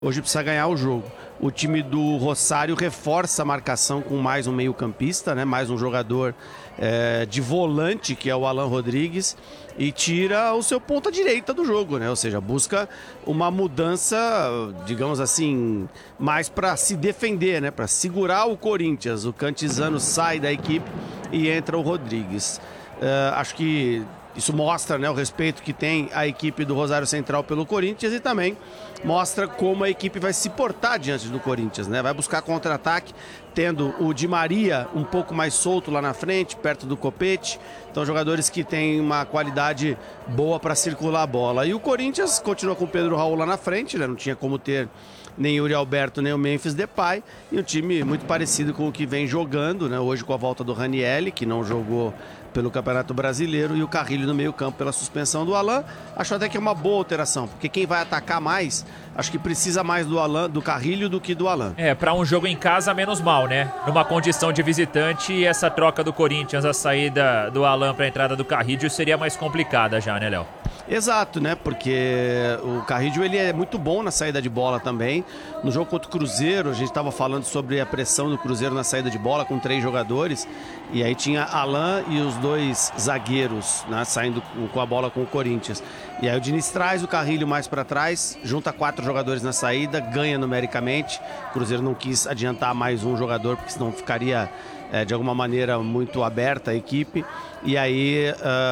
Hoje precisa ganhar o jogo. O time do Rosário reforça a marcação com mais um meio-campista, né? Mais um jogador de volante, que é o Alan Rodrigues, e tira o seu ponta-direita do jogo, né? Ou seja, busca uma mudança, digamos assim, mais para se defender, né? Para segurar o Corinthians. O Cantizano sai da equipe e entra o Rodrigues. Acho que isso mostra, né, o respeito que tem a equipe do Rosário Central pelo Corinthians e também mostra como a equipe vai se portar diante do Corinthians, né? Vai buscar contra-ataque, tendo o Di Maria um pouco mais solto lá na frente, perto do Copete. Então, jogadores que têm uma qualidade boa para circular a bola. E o Corinthians continua com o Pedro Raul lá na frente, né? Não tinha como ter nem Yuri Alberto, nem o Memphis Depay. E um time muito parecido com o que vem jogando, né? Hoje com a volta do Ranieri, que não jogou pelo Campeonato Brasileiro, e o Carrilho no meio-campo pela suspensão do Alan. Acho até que é uma boa alteração, porque quem vai atacar mais, acho que precisa mais do Alan, do Carrilho, do que do Alan. Para um jogo em casa, menos mal, né? Numa condição de visitante, essa troca do Corinthians, a saída do Alan para a entrada do Carrilho seria mais complicada já, né, Léo? Exato, né? Porque o Carrillo, ele é muito bom na saída de bola também. No jogo contra o Cruzeiro, a gente estava falando sobre a pressão do Cruzeiro na saída de bola com 3 jogadores. E aí tinha Alan e os 2 zagueiros, né, saindo com a bola com o Corinthians. E aí o Diniz traz o Carrillo mais para trás, junta 4 jogadores na saída, ganha numericamente. O Cruzeiro não quis adiantar mais um jogador, porque senão ficaria de alguma maneira muito aberta a equipe. E aí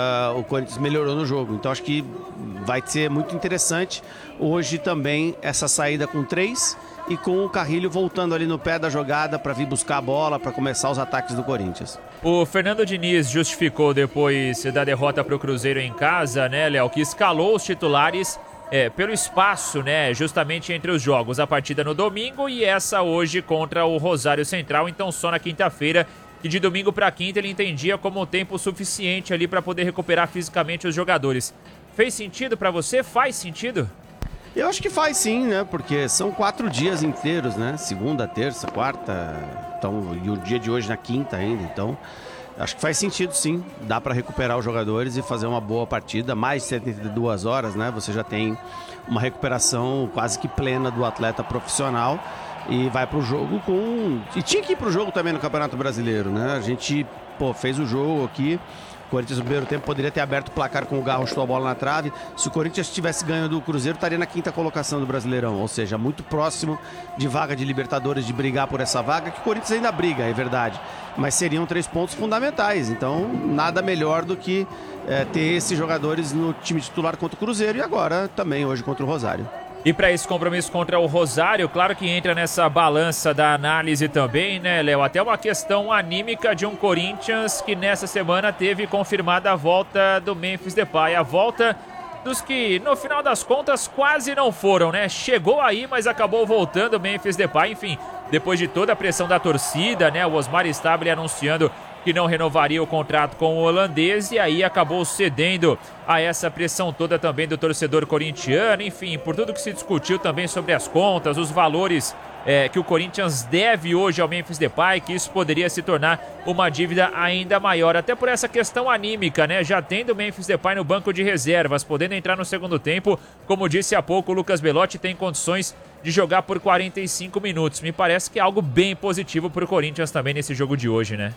o Corinthians melhorou no jogo. Então acho que vai ser muito interessante hoje também essa saída com 3 e com o Carrilho voltando ali no pé da jogada para vir buscar a bola, para começar os ataques do Corinthians. O Fernando Diniz justificou depois da derrota para o Cruzeiro em casa, né, Léo, que escalou os titulares pelo espaço, né, justamente entre os jogos. A partida no domingo e essa hoje contra o Rosário Central, então só na quinta-feira. E de domingo para quinta ele entendia como um tempo suficiente ali para poder recuperar fisicamente os jogadores. Fez sentido para você? Faz sentido? Eu acho que faz sim, né? Porque são 4 dias inteiros, né? Segunda, terça, quarta, então, e o dia de hoje na quinta ainda. Então, acho que faz sentido sim. Dá para recuperar os jogadores e fazer uma boa partida. Mais de 72 horas, né? Você já tem uma recuperação quase que plena do atleta profissional. E vai pro jogo com... E tinha que ir pro jogo também no Campeonato Brasileiro, né? A gente, fez o jogo aqui. O Corinthians no primeiro tempo poderia ter aberto o placar com o Garro, chutou a bola na trave. Se o Corinthians tivesse ganho do Cruzeiro, estaria na 5ª colocação do Brasileirão. Ou seja, muito próximo de vaga de Libertadores, de brigar por essa vaga, que o Corinthians ainda briga, é verdade. Mas seriam 3 pontos fundamentais. Então, nada melhor do que ter esses jogadores no time titular contra o Cruzeiro e agora também hoje contra o Rosário. E para esse compromisso contra o Rosário, claro que entra nessa balança da análise também, né, Léo? Até uma questão anímica de um Corinthians que nessa semana teve confirmada a volta do Memphis Depay. A volta dos que, no final das contas, quase não foram, né? Chegou aí, mas acabou voltando o Memphis Depay. Enfim, depois de toda a pressão da torcida, né? O Osmar Stabile anunciando que não renovaria o contrato com o holandês e aí acabou cedendo a essa pressão toda também do torcedor corintiano. Enfim, por tudo que se discutiu também sobre as contas, os valores que o Corinthians deve hoje ao Memphis Depay, que isso poderia se tornar uma dívida ainda maior, até por essa questão anímica, né? Já tendo o Memphis Depay no banco de reservas, podendo entrar no segundo tempo, como disse há pouco, o Lucas Belotti tem condições de jogar por 45 minutos. Me parece que é algo bem positivo para o Corinthians também nesse jogo de hoje, né?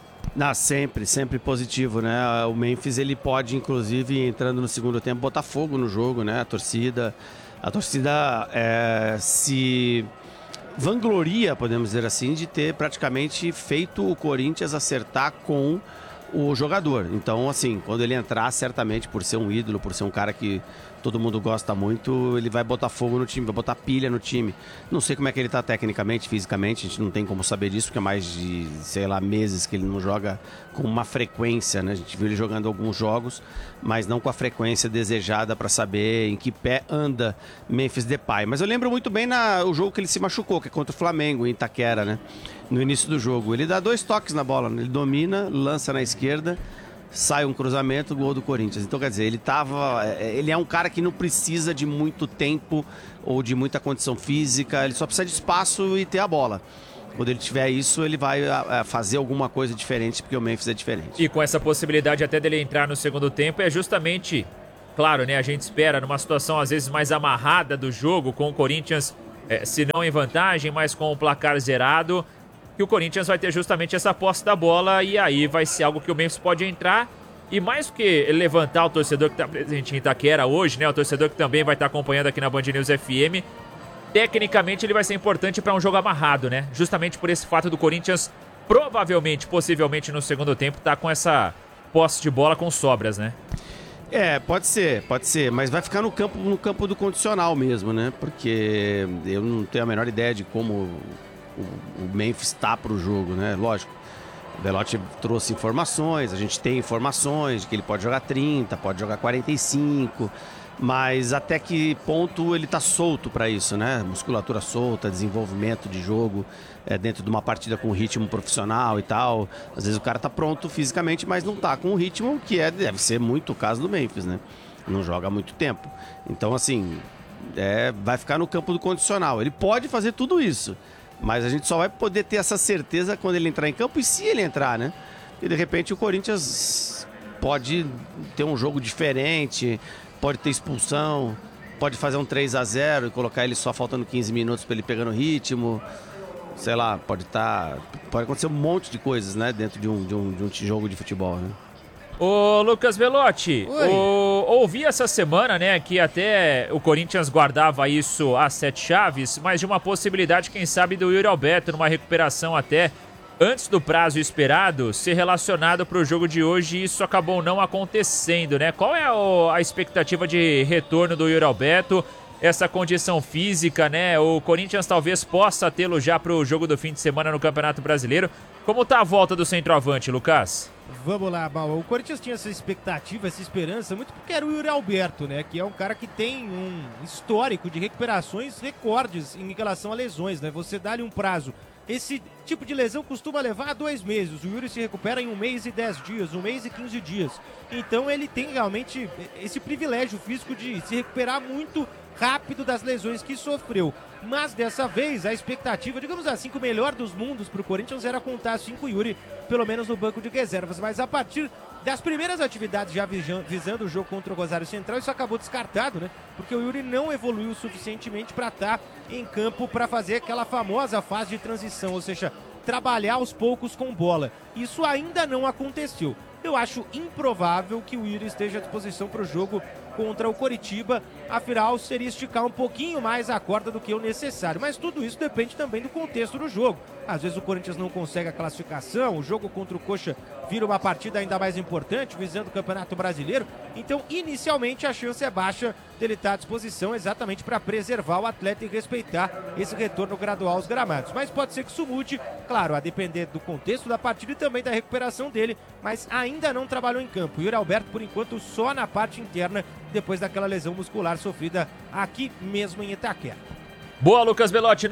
Sempre positivo, né? O Memphis, ele pode, inclusive, entrando no segundo tempo, botar fogo no jogo, né? A torcida se vangloria, podemos dizer assim, de ter praticamente feito o Corinthians acertar com o jogador. Então, assim, quando ele entrar, certamente, por ser um ídolo, por ser um cara que todo mundo gosta muito, ele vai botar fogo no time, vai botar pilha no time. Não sei como é que ele tá tecnicamente, fisicamente, a gente não tem como saber disso, porque é mais de, meses que ele não joga com uma frequência, né? A gente viu ele jogando alguns jogos, mas não com a frequência desejada para saber em que pé anda Memphis Depay. Mas eu lembro muito bem o jogo que ele se machucou, que é contra o Flamengo, em Itaquera, né? No início do jogo. Ele dá 2 toques na bola, né? Ele domina, lança na esquerda, sai um cruzamento, gol do Corinthians. Então, quer dizer, ele é um cara que não precisa de muito tempo ou de muita condição física, ele só precisa de espaço e ter a bola. Quando ele tiver isso, ele vai fazer alguma coisa diferente, porque o Memphis é diferente. E com essa possibilidade até dele entrar no segundo tempo, é justamente, claro, né, a gente espera numa situação às vezes mais amarrada do jogo, com o Corinthians se não em vantagem, mas com o placar zerado, que o Corinthians vai ter justamente essa posse da bola e aí vai ser algo que o Memphis pode entrar. E mais do que levantar o torcedor que está presente em Itaquera hoje, né? O torcedor que também vai estar acompanhando aqui na Band News FM, tecnicamente ele vai ser importante para um jogo amarrado, né? Justamente por esse fato do Corinthians provavelmente, possivelmente no segundo tempo, tá com essa posse de bola com sobras, né? Pode ser, mas vai ficar no campo do condicional mesmo, né? Porque eu não tenho a menor ideia de como o Memphis está para o jogo, né? Lógico, o Belotti trouxe informações, a gente tem informações de que ele pode jogar 30, pode jogar 45, mas até que ponto ele tá solto para isso, né? Musculatura solta, desenvolvimento de jogo dentro de uma partida com ritmo profissional e tal. Às vezes o cara tá pronto fisicamente, mas não tá com o ritmo que deve ser muito o caso do Memphis, né? Não joga há muito tempo. Então, assim, vai ficar no campo do condicional. Ele pode fazer tudo isso, mas a gente só vai poder ter essa certeza quando ele entrar em campo e se ele entrar, né? E de repente o Corinthians pode ter um jogo diferente, pode ter expulsão, pode fazer um 3-0 e colocar ele só faltando 15 minutos para ele pegar no ritmo. Sei lá, pode acontecer um monte de coisas, né, dentro de um jogo de futebol, né? Ô Lucas Belotti, ouvi essa semana, né, que até o Corinthians guardava isso a 7 chaves, mas de uma possibilidade, quem sabe, do Yuri Alberto numa recuperação até antes do prazo esperado ser relacionado para o jogo de hoje, e isso acabou não acontecendo, né? Qual é a expectativa de retorno do Yuri Alberto? Essa condição física, né? O Corinthians talvez possa tê-lo já para o jogo do fim de semana no Campeonato Brasileiro. Como tá a volta do centroavante, Lucas? Vamos lá, Mal. O Corinthians tinha essa expectativa, essa esperança, muito porque era o Yuri Alberto, né? Que é um cara que tem um histórico de recuperações recordes em relação a lesões, né? Você dá-lhe um prazo. Esse tipo de lesão costuma levar 2 meses. O Yuri se recupera em 1 mês e 10 dias, 1 mês e 15 dias. Então ele tem realmente esse privilégio físico de se recuperar muito rápido das lesões que sofreu. Mas dessa vez a expectativa, digamos assim, que o melhor dos mundos para o Corinthians era contar 5 Yuri, pelo menos no banco de reservas. Mas a partir das primeiras atividades já visando o jogo contra o Rosário Central, isso acabou descartado, né? Porque o Yuri não evoluiu suficientemente para estar em campo para fazer aquela famosa fase de transição, ou seja, trabalhar aos poucos com bola. Isso ainda não aconteceu. Eu acho improvável que o Yuri esteja à disposição para o jogo contra o Coritiba, afinal seria esticar um pouquinho mais a corda do que o necessário, mas tudo isso depende também do contexto do jogo. Às vezes o Corinthians não consegue a classificação, o jogo contra o Coxa vira uma partida ainda mais importante, visando o Campeonato Brasileiro, então inicialmente a chance é baixa dele estar à disposição exatamente para preservar o atleta e respeitar esse retorno gradual aos gramados, mas pode ser que isso mude, claro, a depender do contexto da partida e também da recuperação dele, mas ainda não trabalhou em campo. O Yuri Alberto, por enquanto, só na parte interna, depois daquela lesão muscular sofrida aqui mesmo em Itaquera. Boa, Lucas Belotti,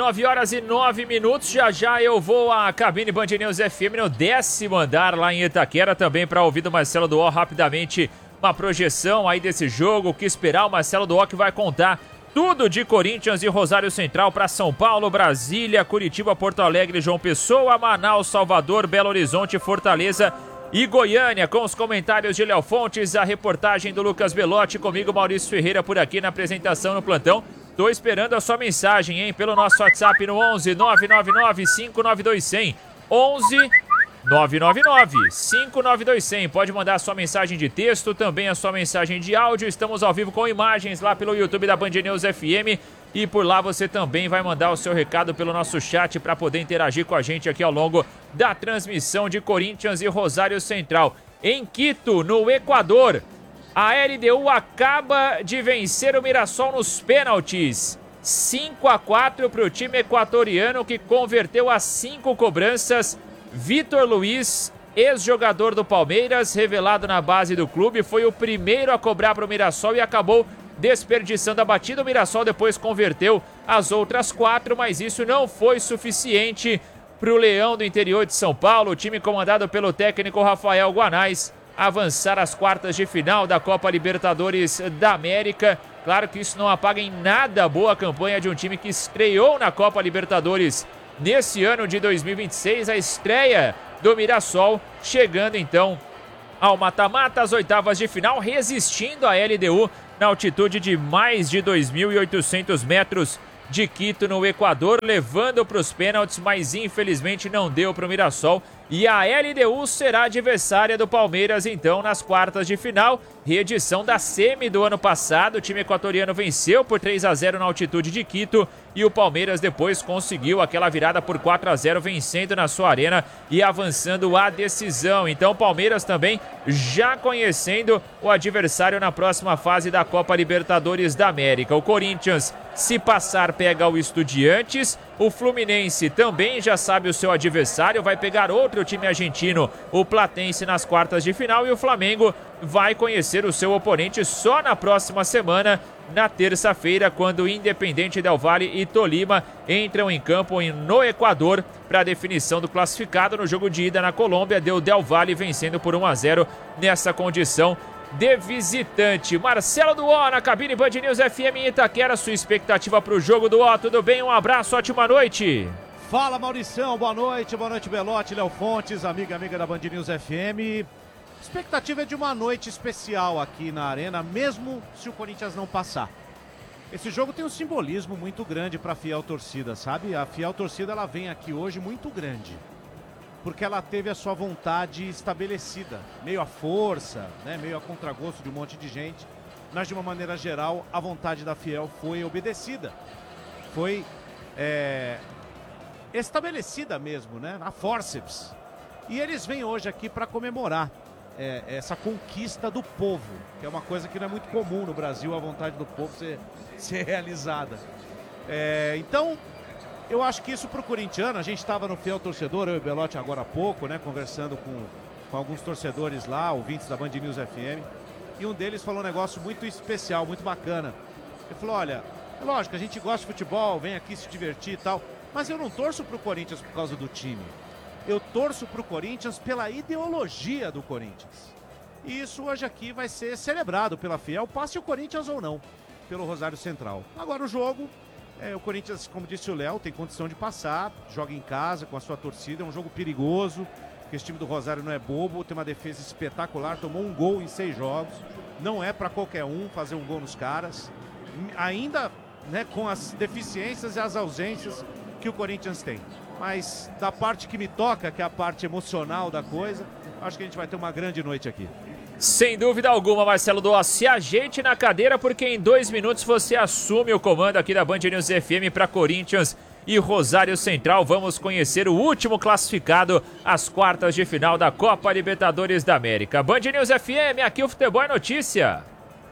9h09, já eu vou à cabine Band News FM no 10º andar lá em Itaquera, também para ouvir do Marcelo Duó rapidamente uma projeção aí desse jogo, o que esperar. O Marcelo Duó que vai contar tudo de Corinthians e Rosário Central para São Paulo, Brasília, Curitiba, Porto Alegre, João Pessoa, Manaus, Salvador, Belo Horizonte, Fortaleza e Goiânia, com os comentários de Léo Fontes, a reportagem do Lucas Belotti, comigo Maurício Ferreira por aqui na apresentação no plantão. Tô esperando a sua mensagem, hein, pelo nosso WhatsApp no 11 999 592 100, 11 999 592 100. Pode mandar a sua mensagem de texto, também a sua mensagem de áudio. Estamos ao vivo com imagens lá pelo YouTube da Band News FM. E por lá você também vai mandar o seu recado pelo nosso chat para poder interagir com a gente aqui ao longo da transmissão de Corinthians e Rosário Central. Em Quito, no Equador, a LDU acaba de vencer o Mirassol nos pênaltis. 5-4 para o time equatoriano, que converteu as 5 cobranças. Vitor Luiz, ex-jogador do Palmeiras, revelado na base do clube, foi o primeiro a cobrar para o Mirassol e acabou desperdiçando a batida. O Mirassol depois converteu as outras 4, mas isso não foi suficiente para o Leão do interior de São Paulo, o time comandado pelo técnico Rafael Guanais, avançar às quartas de final da Copa Libertadores da América. Claro que isso não apaga em nada a boa campanha de um time que estreou na Copa Libertadores nesse ano de 2026, a estreia do Mirassol, chegando então ao mata-mata, às oitavas de final, resistindo à LDU na altitude de mais de 2.800 metros de Quito, no Equador, levando para os pênaltis, mas infelizmente não deu para o Mirassol. E a LDU será adversária do Palmeiras, então, nas quartas de final. Reedição da semi do ano passado. O time equatoriano venceu por 3-0 na altitude de Quito. E o Palmeiras depois conseguiu aquela virada por 4-0, vencendo na sua arena e avançando à decisão. Então, o Palmeiras também já conhecendo o adversário na próxima fase da Copa Libertadores da América. O Corinthians, se passar, pega o Estudiantes. O Fluminense também já sabe o seu adversário, vai pegar outro time argentino, o Platense, nas quartas de final. E o Flamengo vai conhecer o seu oponente só na próxima semana, na terça-feira, quando Independente Del Valle e Tolima entram em campo no Equador para a definição do classificado. No jogo de ida na Colômbia, deu Del Valle vencendo por 1-0 nessa condição de visitante. Marcelo Duó na cabine Band News FM em Itaquera. Sua expectativa para o jogo, Duó? Tudo bem? Um abraço, ótima noite. Fala, Maurição, boa noite Belotti, Léo Fontes, amiga da Band News FM. Expectativa é de uma noite especial aqui na Arena, mesmo se o Corinthians não passar. Esse jogo tem um simbolismo muito grande para a fiel torcida, sabe? A fiel torcida, ela vem aqui hoje muito grande, porque ela teve a sua vontade estabelecida, meio à força, né? Meio a contragosto de um monte de gente, mas de uma maneira geral a vontade da fiel foi obedecida, foi estabelecida mesmo, né? A forceps. E eles vêm hoje aqui para comemorar essa conquista do povo, que é uma coisa que não é muito comum no Brasil, a vontade do povo ser realizada. Então, eu acho que isso pro corintiano, a gente estava no Fiel Torcedor, eu e o Belotti agora há pouco, né, conversando com alguns torcedores lá, ouvintes da Band News FM, e um deles falou um negócio muito especial, muito bacana. Ele falou, olha, é lógico, a gente gosta de futebol, vem aqui se divertir e tal, mas eu não torço pro Corinthians por causa do time. Eu torço pro Corinthians pela ideologia do Corinthians. E isso hoje aqui vai ser celebrado pela Fiel, passe o Corinthians ou não, pelo Rosário Central. Agora o jogo, o Corinthians, como disse o Léo, tem condição de passar, joga em casa com a sua torcida, é um jogo perigoso, porque esse time do Rosário não é bobo, tem uma defesa espetacular, tomou um gol em 6 jogos, não é para qualquer um fazer um gol nos caras, ainda, né, com as deficiências e as ausências que o Corinthians tem. Mas da parte que me toca, que é a parte emocional da coisa, acho que a gente vai ter uma grande noite aqui. Sem dúvida alguma, Marcelo Duó, se ajeite na cadeira, porque em 2 minutos você assume o comando aqui da Band News FM para Corinthians e Rosário Central. Vamos conhecer o último classificado às quartas de final da Copa Libertadores da América. Band News FM, aqui o futebol é notícia.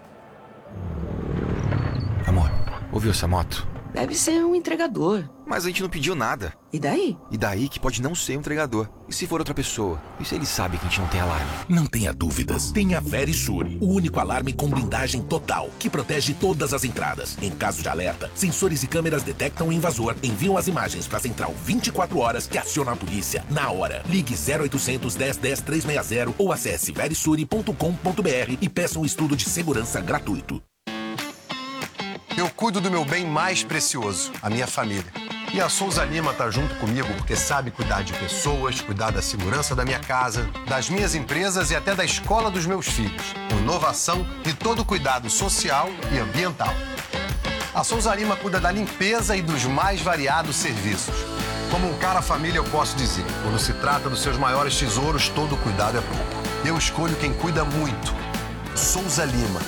Amor, ouviu essa moto? Deve ser um entregador. Mas a gente não pediu nada. E daí? E daí que pode não ser um entregador. E se for outra pessoa? E se ele sabe que a gente não tem alarme? Não tenha dúvidas. Tem a Verisure, o único alarme com blindagem total, que protege todas as entradas. Em caso de alerta, sensores e câmeras detectam o invasor, enviam as imagens para a central 24 horas que aciona a polícia na hora. Ligue 0800 10 10 360 ou acesse verisure.com.br e peça um estudo de segurança gratuito. Eu cuido do meu bem mais precioso, a minha família. E a Souza Lima tá junto comigo porque sabe cuidar de pessoas, cuidar da segurança da minha casa, das minhas empresas e até da escola dos meus filhos. Com inovação e todo cuidado social e ambiental. A Souza Lima cuida da limpeza e dos mais variados serviços. Como um cara família, eu posso dizer, quando se trata dos seus maiores tesouros, todo cuidado é pouco. Eu escolho quem cuida muito. Souza Lima.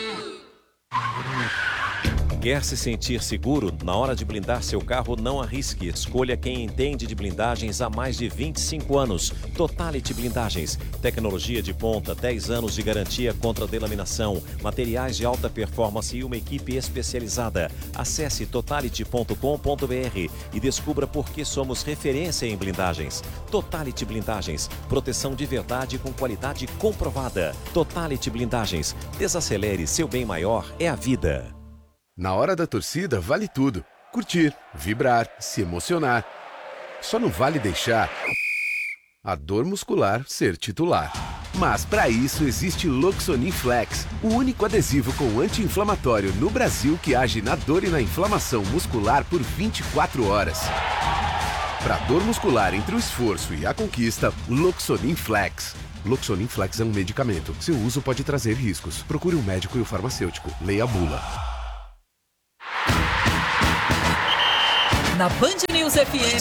Quer se sentir seguro? Na hora de blindar seu carro, não arrisque. Escolha quem entende de blindagens há mais de 25 anos. Totality Blindagens. Tecnologia de ponta, 10 anos de garantia contra delaminação, materiais de alta performance e uma equipe especializada. Acesse totality.com.br e descubra por que somos referência em blindagens. Totality Blindagens. Proteção de verdade com qualidade comprovada. Totality Blindagens. Desacelere, seu bem maior é a vida. Na hora da torcida, vale tudo. Curtir, vibrar, se emocionar. Só não vale deixar a dor muscular ser titular. Mas para isso existe Loxonin Flex, o único adesivo com anti-inflamatório no Brasil que age na dor e na inflamação muscular por 24 horas. Para dor muscular entre o esforço e a conquista, Loxonin Flex. Loxonin Flex é um medicamento. Seu uso pode trazer riscos. Procure um médico e o farmacêutico. Leia a bula. Na Band News FM.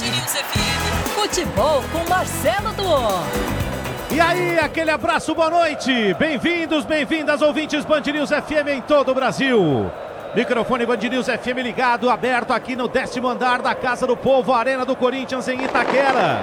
Futebol com Marcelo Duó. E aí, aquele abraço, boa noite. Bem-vindos, bem-vindas, ouvintes Band News FM em todo o Brasil. Microfone Band News FM ligado, aberto aqui no 10º andar da Casa do Povo, Arena do Corinthians em Itaquera.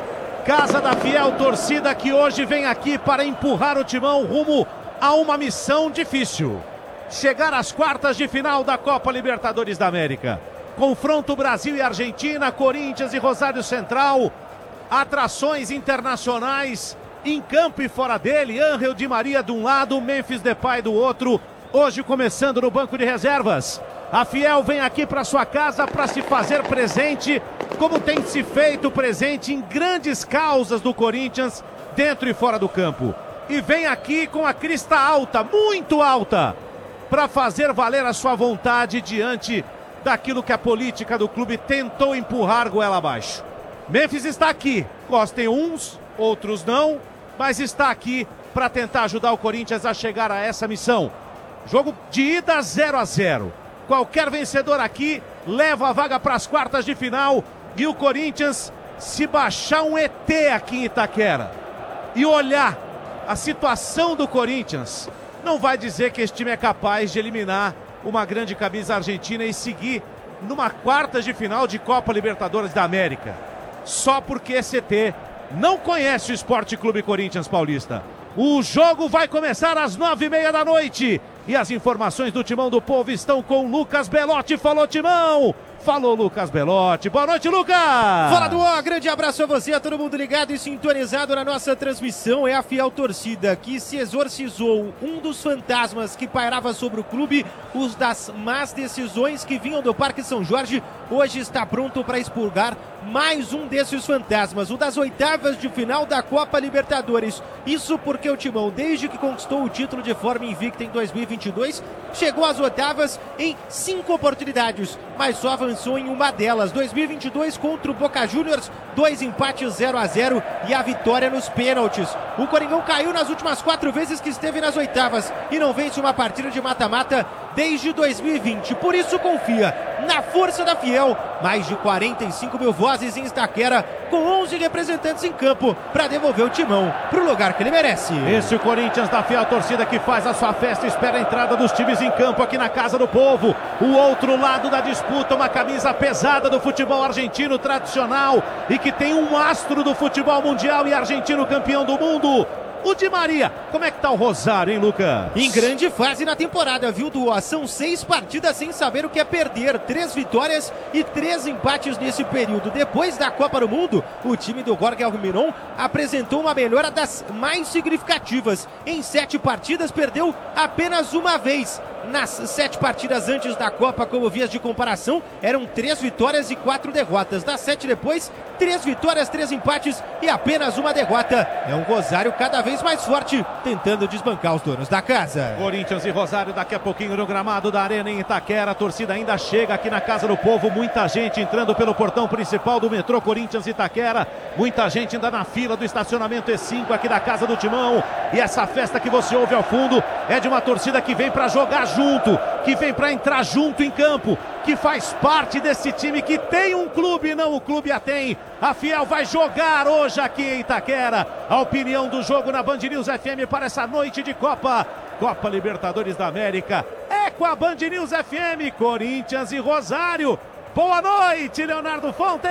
Casa da fiel torcida que hoje vem aqui para empurrar o Timão rumo a uma missão difícil. Chegar às quartas de final da Copa Libertadores da América. Confronto Brasil e Argentina, Corinthians e Rosário Central. Atrações internacionais em campo e fora dele. Ángel Di Maria de um lado, Memphis Depay do outro. Hoje começando no banco de reservas. A fiel vem aqui para sua casa para se fazer presente, como tem se feito presente em grandes causas do Corinthians, dentro e fora do campo. E vem aqui com a crista alta, muito alta, para fazer valer a sua vontade diante daquilo que a política do clube tentou empurrar goela abaixo. Memphis está aqui, gostem uns, outros não, mas está aqui para tentar ajudar o Corinthians a chegar a essa missão. Jogo de ida 0-0. Qualquer vencedor aqui leva a vaga para as quartas de final e o Corinthians, se baixar um ET aqui em Itaquera e olhar a situação do Corinthians, não vai dizer que esse time é capaz de eliminar uma grande camisa argentina e seguir numa quartas de final de Copa Libertadores da América. Só porque esse ET não conhece o Sport Clube Corinthians Paulista. O jogo vai começar às 9h30 da noite. E as informações do Timão do Povo estão com Lucas Belotti. Falou, Timão! Falou, Lucas Belotti. Boa noite, Lucas! Fala, Duó! Grande abraço a você, a todo mundo ligado e sintonizado na nossa transmissão. É a fiel torcida que se exorcizou um dos fantasmas que pairava sobre o clube, os das más decisões que vinham do Parque São Jorge. Hoje está pronto para expurgar mais um desses fantasmas, o das oitavas de final da Copa Libertadores. Isso porque o Timão, desde que conquistou o título de forma invicta em 2022, chegou às oitavas em 5 oportunidades, mas só avançou em uma delas. 2022 contra o Boca Juniors, 2 empates 0-0 e a vitória nos pênaltis. O Coringão caiu nas últimas 4 vezes que esteve nas oitavas e não vence uma partida de mata-mata desde 2020. Por isso confia na força da fiel. Mais de 45 mil vozes em Itaquera, com 11 representantes em campo para devolver o Timão para o lugar que ele merece. Esse Corinthians da fiel torcida que faz a sua festa, espera a entrada dos times em campo aqui na Casa do Povo. O outro lado da disputa, uma camisa pesada do futebol argentino tradicional e que tem um astro do futebol mundial e argentino campeão do mundo. O Di Maria, como é que tá o Rosário, hein, Lucas? Em grande fase na temporada, viu, Duó? São 6 partidas sem saber o que é perder. 3 vitórias e 3 empates nesse período. Depois da Copa do Mundo, o time do Jorge Almiron apresentou uma melhora das mais significativas. Em 7 partidas, perdeu apenas uma vez. Nas 7 partidas antes da Copa, como vias de comparação, eram 3 vitórias e 4 derrotas. Das 7 depois, 3 vitórias, 3 empates e apenas uma derrota. É um Rosário cada vez mais forte, tentando desbancar os donos da casa. Corinthians e Rosário daqui a pouquinho no gramado da Arena em Itaquera. A torcida ainda chega aqui na Casa do Povo. Muita gente entrando pelo portão principal do metrô Corinthians Itaquera. Muita gente ainda na fila do estacionamento E5 aqui da Casa do Timão. E essa festa que você ouve ao fundo é de uma torcida que vem para jogar junto, que vem para entrar junto em campo, que faz parte desse time que tem um clube, não o clube a tem. A fiel vai jogar hoje aqui em Itaquera. A opinião do jogo na Band News FM para essa noite de Copa Libertadores da América é com a Band News FM. Corinthians e Rosário. Boa noite, Leonardo Fontes!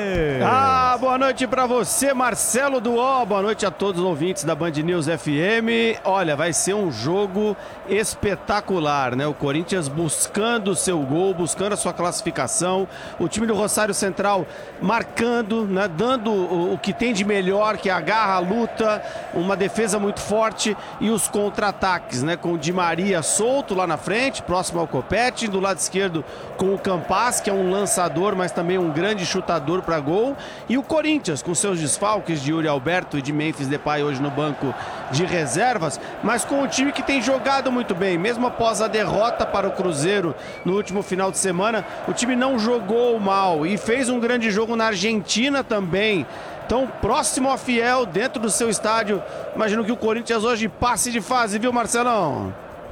Boa noite para você, Marcelo Duó. Boa noite a todos os ouvintes da Band News FM. Olha, vai ser um jogo espetacular, né? O Corinthians buscando o seu gol, buscando a sua classificação. O time do Rosário Central marcando, né? Dando o que tem de melhor, que é a garra, a luta, uma defesa muito forte e os contra-ataques, né? Com o Di Maria solto lá na frente, próximo ao Copete, do lado esquerdo com o Campas, que é um lançador, mas também um grande chutador para gol. E o Corinthians, com seus desfalques de Yuri Alberto e de Memphis Depay hoje no banco de reservas, mas com um time que tem jogado muito bem. Mesmo após a derrota para o Cruzeiro no último final de semana, o time não jogou mal e fez um grande jogo na Argentina também. Então, próximo à fiel, dentro do seu estádio. Imagino que o Corinthians hoje passe de fase, viu, Marcelão?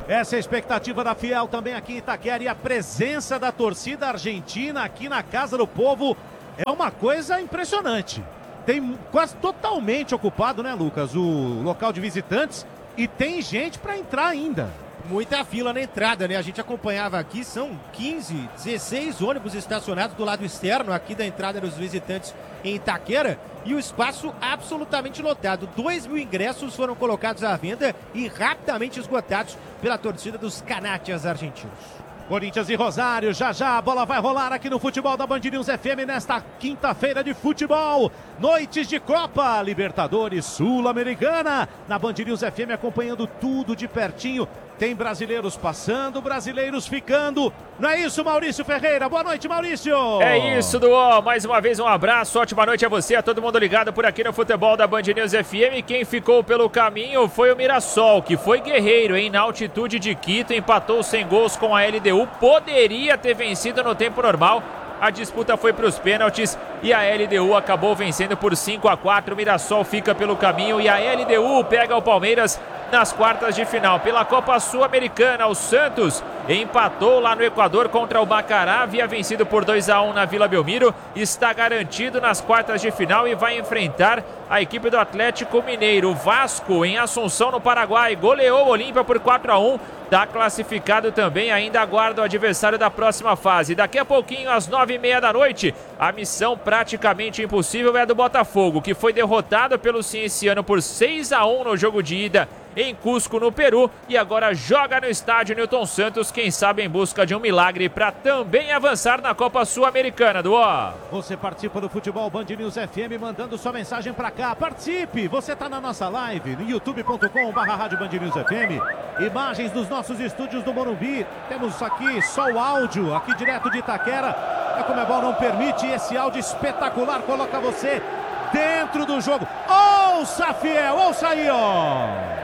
Essa é a expectativa da Fiel também aqui em Itaquera, e a presença da torcida argentina aqui na Casa do Povo é uma coisa impressionante. Tem quase totalmente ocupado, né, Lucas, o local de visitantes, e tem gente para entrar ainda. Muita fila na entrada, né? A gente acompanhava aqui, são 15, 16 ônibus estacionados do lado externo aqui da entrada dos visitantes em Itaquera, e o espaço absolutamente lotado. 2.000 ingressos foram colocados à venda e rapidamente esgotados pela torcida dos Canatias argentinos. Corinthians e Rosário, já a bola vai rolar aqui no futebol da Band News FM nesta quinta-feira de futebol. Noites de Copa Libertadores Sul-Americana. Na Band News FM acompanhando tudo de pertinho. Tem brasileiros passando, brasileiros ficando. Não é isso, Maurício Ferreira? Boa noite, Maurício! É isso, Duó. Mais uma vez um abraço, ótima noite a você, a todo mundo ligado por aqui no futebol da Band News FM. Quem ficou pelo caminho foi o Mirassol, que foi guerreiro, hein? Na altitude de Quito, empatou sem gols com a LDU. Poderia ter vencido no tempo normal. A disputa foi para os pênaltis e a LDU acabou vencendo por 5-4. O Mirassol fica pelo caminho e a LDU pega o Palmeiras nas quartas de final. Pela Copa Sul-Americana, o Santos empatou lá no Equador contra o Macará, havia vencido por 2-1 na Vila Belmiro, está garantido nas quartas de final e vai enfrentar a equipe do Atlético Mineiro. O Vasco, em Assunção, no Paraguai, goleou o Olímpia por 4-1, está classificado também, ainda aguarda o adversário da próxima fase. Daqui a pouquinho, às 9h30 da noite, a missão praticamente impossível é do Botafogo, que foi derrotado pelo Cienciano por 6-1 no jogo de ida em Cusco, no Peru, e agora joga no estádio Newton Santos, quem sabe em busca de um milagre para também avançar na Copa Sul-Americana, Duó. Você participa do Futebol Band News FM mandando sua mensagem para cá. Participe! Você está na nossa live no youtube.com/Rádio Band News FM. Imagens dos nossos estúdios do Morumbi. Temos aqui só o áudio, aqui direto de Itaquera. A Conmebol não permite esse áudio espetacular, coloca você dentro do jogo. Ouça, Fiel, ouça aí, ó!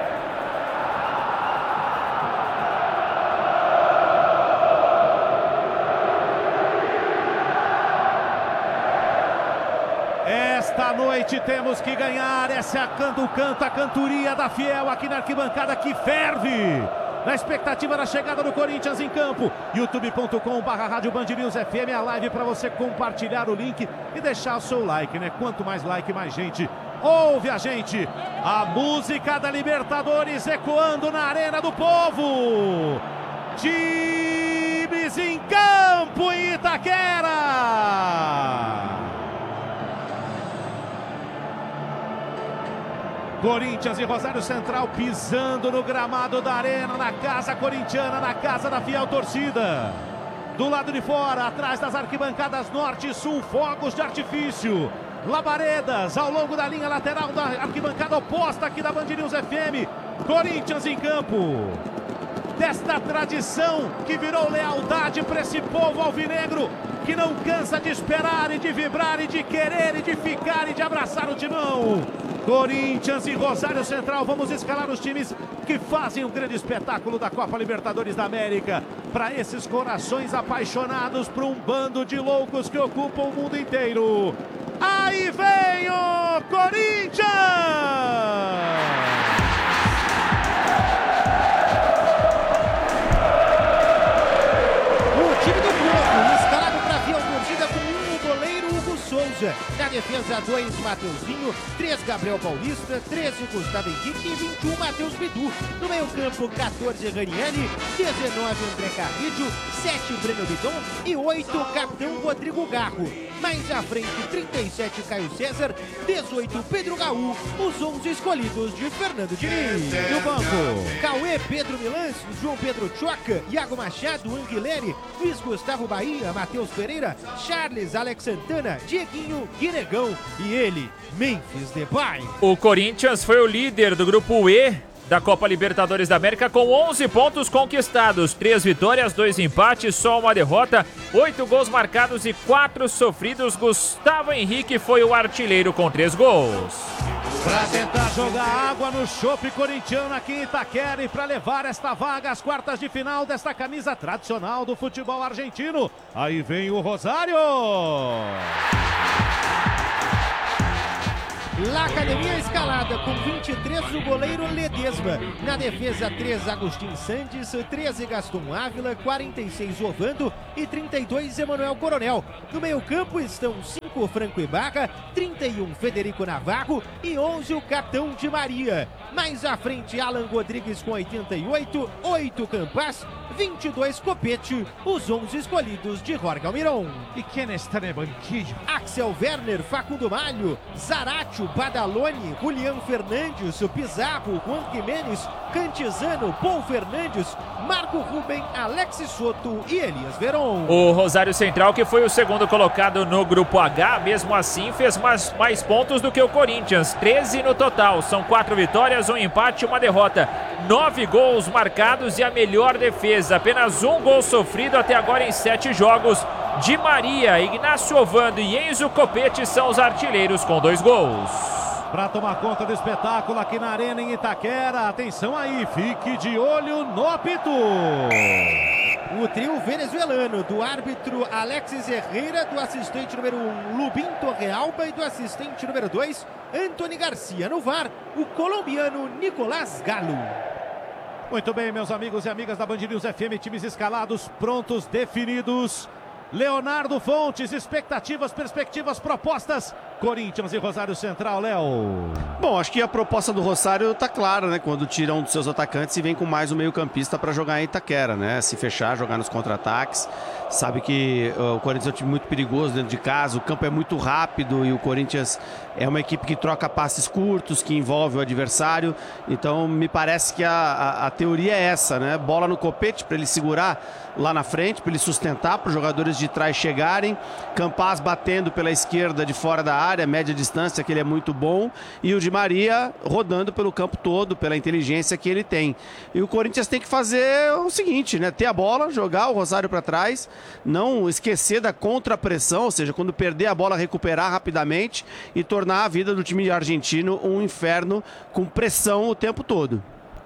Esta noite temos que ganhar, essa é a cantoria da Fiel aqui na arquibancada que ferve. Na expectativa da chegada do Corinthians em campo. youtube.com/Rádio Band News FM, a live para você compartilhar o link e deixar o seu like, né? Quanto mais like, mais gente ouve a gente. A música da Libertadores ecoando na Arena do Povo. Times em campo em Itaquera. Corinthians e Rosário Central pisando no gramado da Arena, na casa corintiana, na casa da fiel torcida. Do lado de fora, atrás das arquibancadas norte e sul, fogos de artifício, labaredas ao longo da linha lateral da arquibancada oposta aqui da Band News FM. Corinthians em campo. Desta tradição que virou lealdade para esse povo alvinegro, que não cansa de esperar e de vibrar e de querer e de ficar e de abraçar o timão. Corinthians e Rosário Central, vamos escalar os times que fazem um grande espetáculo da Copa Libertadores da América. Para esses corações apaixonados por um bando de loucos que ocupam o mundo inteiro. Aí vem o Corinthians! Na defesa 2, Mateuzinho, 3, Gabriel Paulista, 13, Gustavo Henrique e 21, Matheus Bidu. No meio campo, 14, Ranieri, 19, André Carrillo, 7, Breno Bidon e 8, capitão Rodrigo Garro. Mais à frente, 37, Caio César, 18, Pedro Gaú, os 11 escolhidos de Fernando Diniz. No banco, Cauê, Pedro Milans, João Pedro Choca, Iago Machado, Anguilere, Luiz Gustavo Bahia, Matheus Pereira, Charles, Alex Santana, Dieguinho, Guinegão e ele, Memphis Depay. O Corinthians foi o líder do grupo E da Copa Libertadores da América com 11 pontos conquistados, 3 vitórias, 2 empates, só uma derrota, 8 gols marcados e 4 sofridos. Gustavo Henrique foi o artilheiro com 3 gols. Para tentar jogar água no chope corintiano aqui em Itaquera e para levar esta vaga às quartas de final desta camisa tradicional do futebol argentino. Aí vem o Rosário. La Academia escalada com 23 o goleiro Ledesma. Na defesa 3 Agustin Santos, 13 Gaston Ávila, 46 Ovando e 32 Emanuel Coronel. No meio campo estão 5 Franco Ibarra, 31 Federico Navarro e 11 o capitão Di Maria. Mais à frente Alan Rodrigues com 88, 8 Campas, 22 Copete, os 11 escolhidos de Jorge Almiron. E quem está no banquillo? Axel Werner, Facundo Malho, Zaratio, Badaloni, Julián Fernandes, Pizarro, Juan Jiménez, Cantizano, Paul Fernandes, Marco Ruben, Alexis Soto e Elias Veron. O Rosário Central, que foi o segundo colocado no grupo H, mesmo assim fez mais pontos do que o Corinthians, 13 no total, são 4 vitórias, um empate e uma derrota, 9 gols marcados e a melhor defesa, apenas um gol sofrido até agora em 7 jogos. Di Maria, Ignacio Ovando e Enzo Copete são os artilheiros com 2 gols. Para tomar conta do espetáculo aqui na Arena em Itaquera, atenção aí, fique de olho no apito. O trio venezuelano do árbitro Alexis Herrera, do assistente número 1 Lubin Torrealba e do assistente número 2 Antony Garcia. No VAR, o colombiano Nicolás Galo. Muito bem, meus amigos e amigas da Band News FM, times escalados, prontos, definidos. Leonardo Fontes, expectativas, perspectivas, propostas. Corinthians e Rosário Central, Léo. Bom, acho que a proposta do Rosário tá clara, né? Quando tira um dos seus atacantes e vem com mais um meio-campista para jogar em Itaquera, né? Se fechar, jogar nos contra-ataques. Sabe que o Corinthians é um time muito perigoso dentro de casa, o campo é muito rápido e o Corinthians é uma equipe que troca passes curtos, que envolve o adversário. Então, me parece que a teoria é essa, né? Bola no Copete para ele segurar lá na frente, para ele sustentar, para os jogadores de trás chegarem. Campas batendo pela esquerda de fora da área, média distância, que ele é muito bom. E o Di Maria rodando pelo campo todo, pela inteligência que ele tem. E o Corinthians tem que fazer o seguinte, né? Ter a bola, jogar o Rosário para trás, não esquecer da contrapressão, ou seja, quando perder a bola, recuperar rapidamente e tornar a vida do time argentino um inferno com pressão o tempo todo.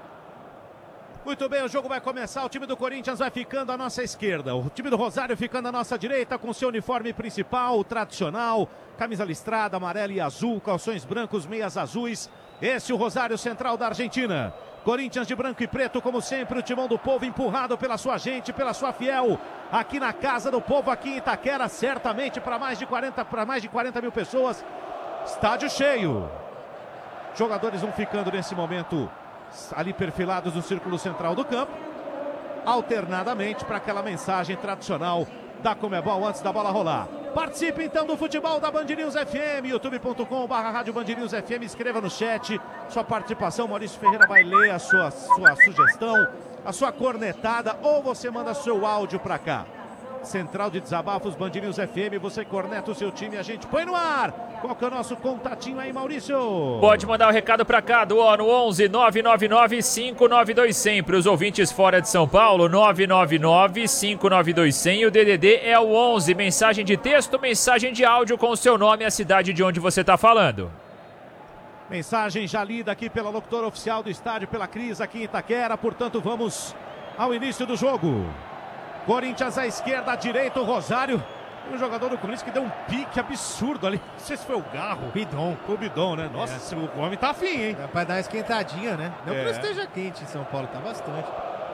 Muito bem, o jogo vai começar, o time do Corinthians vai ficando à nossa esquerda, o time do Rosário ficando à nossa direita com seu uniforme principal, tradicional, camisa listrada, amarela e azul, calções brancos, meias azuis. Esse é o Rosário Central da Argentina. Corinthians de branco e preto, como sempre, o timão do povo empurrado pela sua gente, pela sua fiel, aqui na casa do povo, aqui em Itaquera, certamente para mais de 40 mil pessoas. Estádio cheio. Jogadores vão ficando nesse momento ali perfilados no círculo central do campo, alternadamente para aquela mensagem tradicional da Conmebol antes da bola rolar. Participe então do futebol da Band News FM, youtube.com/Rádio Band News FM, escreva no chat sua participação, Maurício Ferreira vai ler a sua sugestão, a sua cornetada, ou você manda seu áudio para cá. Central de Desabafos, Band News FM, você corneta o seu time e a gente põe no ar. Qual que é o nosso contatinho aí, Maurício? Pode mandar o recado pra cá, no 11 999 592 100. Para os ouvintes fora de São Paulo, 999 592 100. E o DDD é o 11. Mensagem de texto, mensagem de áudio com o seu nome e a cidade de onde você está falando. Mensagem já lida aqui pela locutora oficial do estádio, pela Cris, aqui em Itaquera. Portanto, vamos ao início do jogo. Corinthians à esquerda, à direita, o Rosário. E o jogador do Corinthians que deu um pique absurdo ali. Não sei se foi o Garro. O Bidon, né? Nossa, o homem tá afim, hein? É pra dar uma esquentadinha, né? Não que não esteja quente em São Paulo, tá bastante.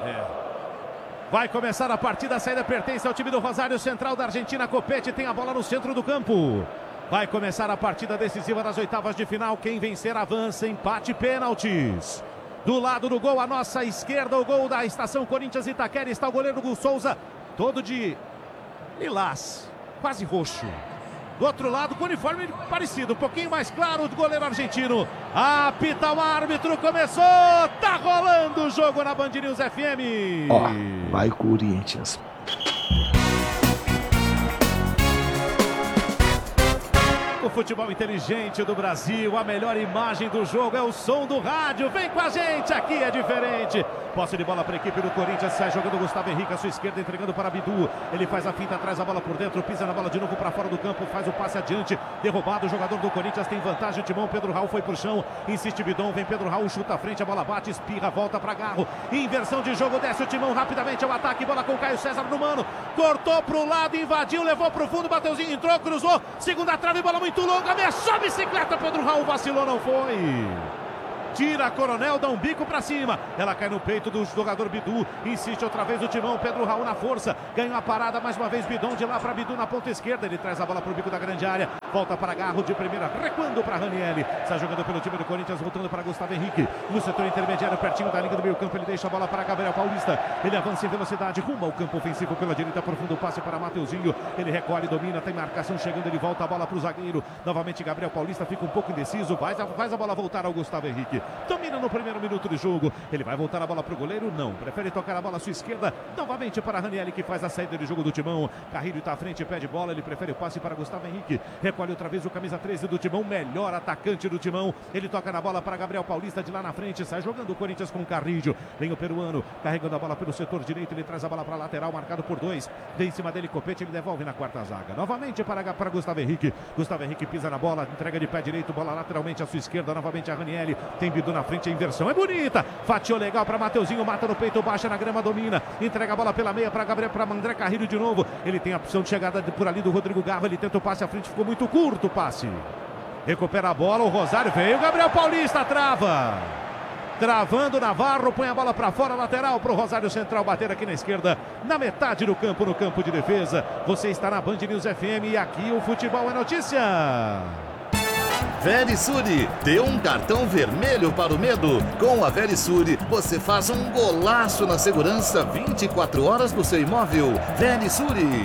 Vai começar a partida, a saída pertence ao time do Rosário Central da Argentina. Copete tem a bola no centro do campo. Vai começar a partida decisiva das oitavas de final. Quem vencer avança, empate, pênaltis. Do lado do gol, à nossa esquerda, o gol da Estação Corinthians Itaquera. Está o goleiro Gus Souza, todo de lilás, quase roxo. Do outro lado, com uniforme parecido, um pouquinho mais claro, o goleiro argentino. Apita o árbitro, começou, tá rolando o jogo na Band News FM. Vai Corinthians. O futebol inteligente do Brasil, a melhor imagem do jogo é o som do rádio. Vem com a gente, aqui é diferente. Posse de bola para a equipe do Corinthians, sai jogando o Gustavo Henrique à sua esquerda, entregando para Bidu. Ele faz a finta, traz a bola por dentro, pisa na bola de novo para fora do campo, faz o passe adiante. Derrubado, o jogador do Corinthians tem vantagem. O timão, Pedro Raul foi pro chão, insiste Bidon, vem Pedro Raul, chuta à frente, a bola bate, espirra, volta para Garro. Inversão de jogo, desce o timão rapidamente ao ataque, bola com o Caio César no mano. Cortou pro lado, invadiu, levou pro fundo, Mateuzinho entrou, cruzou, segunda trave, bola muito muito longa, ameaçou a bicicleta, Pedro Raul vacilou, não foi. Tira a Coronel, dá um bico pra cima. Ela cai no peito do jogador Bidu. Insiste outra vez o Timão. Pedro Raul na força. Ganhou a parada mais uma vez. Bidon de lá pra Bidu na ponta esquerda. Ele traz a bola pro bico da grande área. Volta para Garro de primeira. Recuando para Ranieri. Está jogando pelo time do Corinthians. Voltando para Gustavo Henrique. No setor intermediário, pertinho da linha do meio campo. Ele deixa a bola para Gabriel Paulista. Ele avança em velocidade. Rumo ao campo ofensivo pela direita. Profundo passe para Mateuzinho. Ele recolhe, domina. Tem marcação chegando. Ele volta a bola pro zagueiro. Novamente Gabriel Paulista fica um pouco indeciso. Faz a bola voltar ao Gustavo Henrique. Domina no primeiro minuto de jogo. Ele vai voltar a bola pro goleiro? Não. Prefere tocar a bola à sua esquerda. Novamente para Ranieri, que faz a saída de jogo do Timão. Carrilho está à frente, pede bola. Ele prefere o passe para Gustavo Henrique. Recolhe outra vez o camisa 13 do Timão. Melhor atacante do Timão. Ele toca na bola para Gabriel Paulista de lá na frente. Sai jogando o Corinthians com o Carrilho. Vem o peruano. Carregando a bola pelo setor direito. Ele traz a bola para a lateral, marcado por 2. Vem em cima dele Copete. Ele devolve na quarta zaga. Novamente para Gustavo Henrique. Gustavo Henrique pisa na bola. Entrega de pé direito. Bola lateralmente à sua esquerda. Novamente a Ranieri. Tem Bidu na frente. A inversão é bonita. Fatiou legal para Mateuzinho. Mata no peito. Baixa na grama. Domina. Entrega a bola pela meia para Gabriel. Para André Carrilho de novo. Ele tem a opção de chegada por ali do Rodrigo Garro. Ele tenta o passe à frente. Ficou muito curto o passe. Recupera a bola. O Rosário veio. Gabriel Paulista trava. Travando Navarro. Põe a bola para fora. Lateral para o Rosário Central bater aqui na esquerda. Na metade do campo. No campo de defesa. Você está na Band News FM. E aqui o futebol é notícia. Verisure, dê um cartão vermelho para o medo. Com a Verisure, você faz um golaço na segurança 24 horas do seu imóvel. Verisure.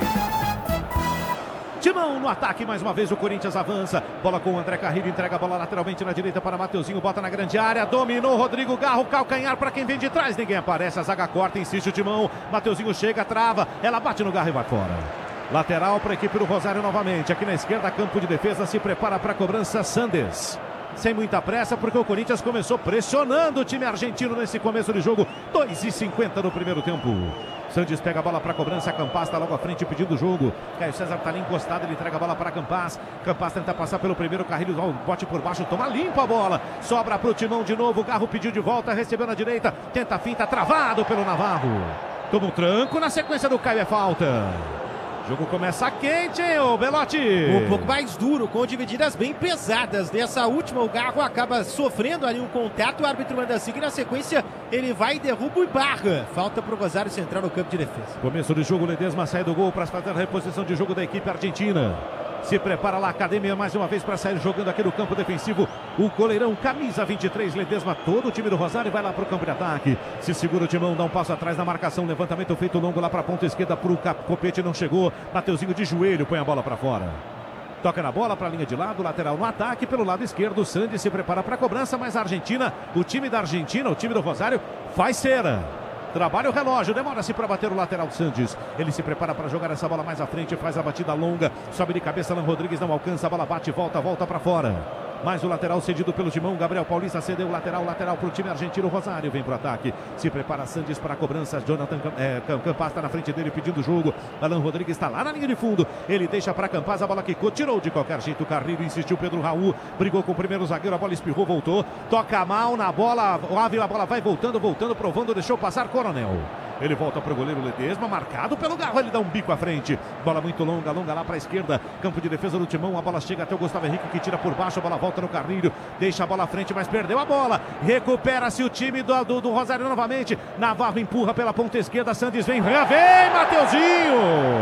Timão no ataque, mais uma vez o Corinthians avança. Bola com o André Carrilho, entrega a bola lateralmente na direita para Mateuzinho, bota na grande área, dominou Rodrigo Garro, calcanhar para quem vem de trás, ninguém aparece, a zaga corta, insiste o Timão, Mateuzinho chega, trava, ela bate no Garro e vai fora. Lateral para a equipe do Rosário novamente, aqui na esquerda, campo de defesa, se prepara para a cobrança Sandes. Sem muita pressa, porque o Corinthians começou pressionando o time argentino nesse começo de jogo, 2:50 no primeiro tempo. Sandes pega a bola para a cobrança, Campas está logo à frente pedindo o jogo. Caio César está ali encostado, ele entrega a bola para Campas. Campas tenta passar pelo primeiro, Carrilho bote por baixo, toma limpa a bola. Sobra para o Timão de novo, o Garro pediu de volta, recebeu na direita, tenta a finta, travado pelo Navarro. Toma um tranco, na sequência do Caio é falta. O jogo começa quente, hein, ô Belotti? Um pouco mais duro, com divididas bem pesadas. Nessa última, o Garro acaba sofrendo ali um contato, o árbitro manda seguir. Na sequência, ele vai, derruba e barra. Falta pro Rosário Central no campo de defesa. Começo do jogo, Ledesma sai do gol para fazer a reposição de jogo da equipe argentina. Se prepara lá a Academia mais uma vez para sair jogando aqui no campo defensivo. O goleirão, camisa 23, Ledesma, todo o time do Rosário vai lá para o campo de ataque. Se segura o Timão, dá um passo atrás na marcação. Levantamento feito longo lá para a ponta esquerda para o Copete, não chegou. Mateuzinho de joelho, põe a bola para fora. Toca na bola para a linha de lado, lateral no ataque. Pelo lado esquerdo, o Sandy se prepara para a cobrança, mas a Argentina, o time da Argentina, o time do Rosário, faz cera. Trabalha o relógio, demora-se para bater o lateral Sandes. Ele se prepara para jogar essa bola mais à frente, faz a batida longa, sobe de cabeça, Alan Rodrigues não alcança, a bola bate, volta para fora. Mais o lateral cedido pelo Timão, Gabriel Paulista cedeu o lateral para o time argentino, Rosário vem para o ataque. Se prepara Sandes para a cobrança, Jonathan Campas está na frente dele pedindo o jogo. Alan Rodrigues está lá na linha de fundo, ele deixa para Campas, a bola quicou, tirou de qualquer jeito o Carrilho, insistiu Pedro Raul, brigou com o primeiro zagueiro, a bola espirrou, voltou, toca mal na bola, o Ávila, a bola vai voltando, provando, deixou passar Coronel. Ele volta para o goleiro Ledesma, marcado pelo Garro, ele dá um bico à frente. Bola muito longa lá para a esquerda. Campo de defesa do Timão, a bola chega até o Gustavo Henrique, que tira por baixo, a bola volta no Carrilho. Deixa a bola à frente, mas perdeu a bola. Recupera-se o time do Rosário novamente. Navarro empurra pela ponta esquerda, Sandes vem Mateuzinho!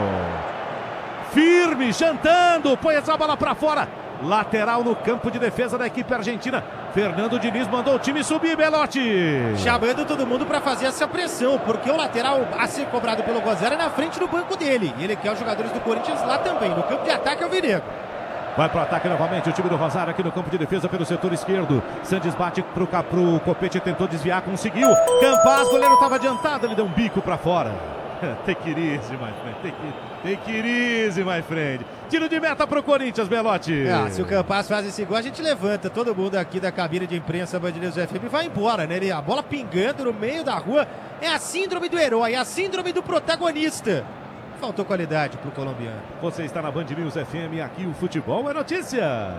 Firme, jantando, põe essa bola para fora. Lateral no campo de defesa da equipe argentina. Fernando Diniz mandou o time subir, Belotti. Chamando todo mundo para fazer essa pressão, porque o lateral a ser cobrado pelo Rosário é na frente do banco dele. E ele quer os jogadores do Corinthians lá também. No campo de ataque é o Vinego. Vai pro ataque novamente o time do Rosário aqui no campo de defesa pelo setor esquerdo. Sandes bate pro Copete, tentou desviar, conseguiu. Campas, goleiro estava adiantado, ele deu um bico para fora. Take it easy, my friend. Take it easy, my friend. Tiro de meta pro Corinthians, Belotti. Se o Campas faz esse gol, a gente levanta todo mundo aqui da cabine de imprensa Band News FM e vai embora, né? A bola pingando no meio da rua. É a síndrome do herói, é a síndrome do protagonista. Faltou qualidade pro colombiano. Você está na Band News FM, aqui o futebol é notícia.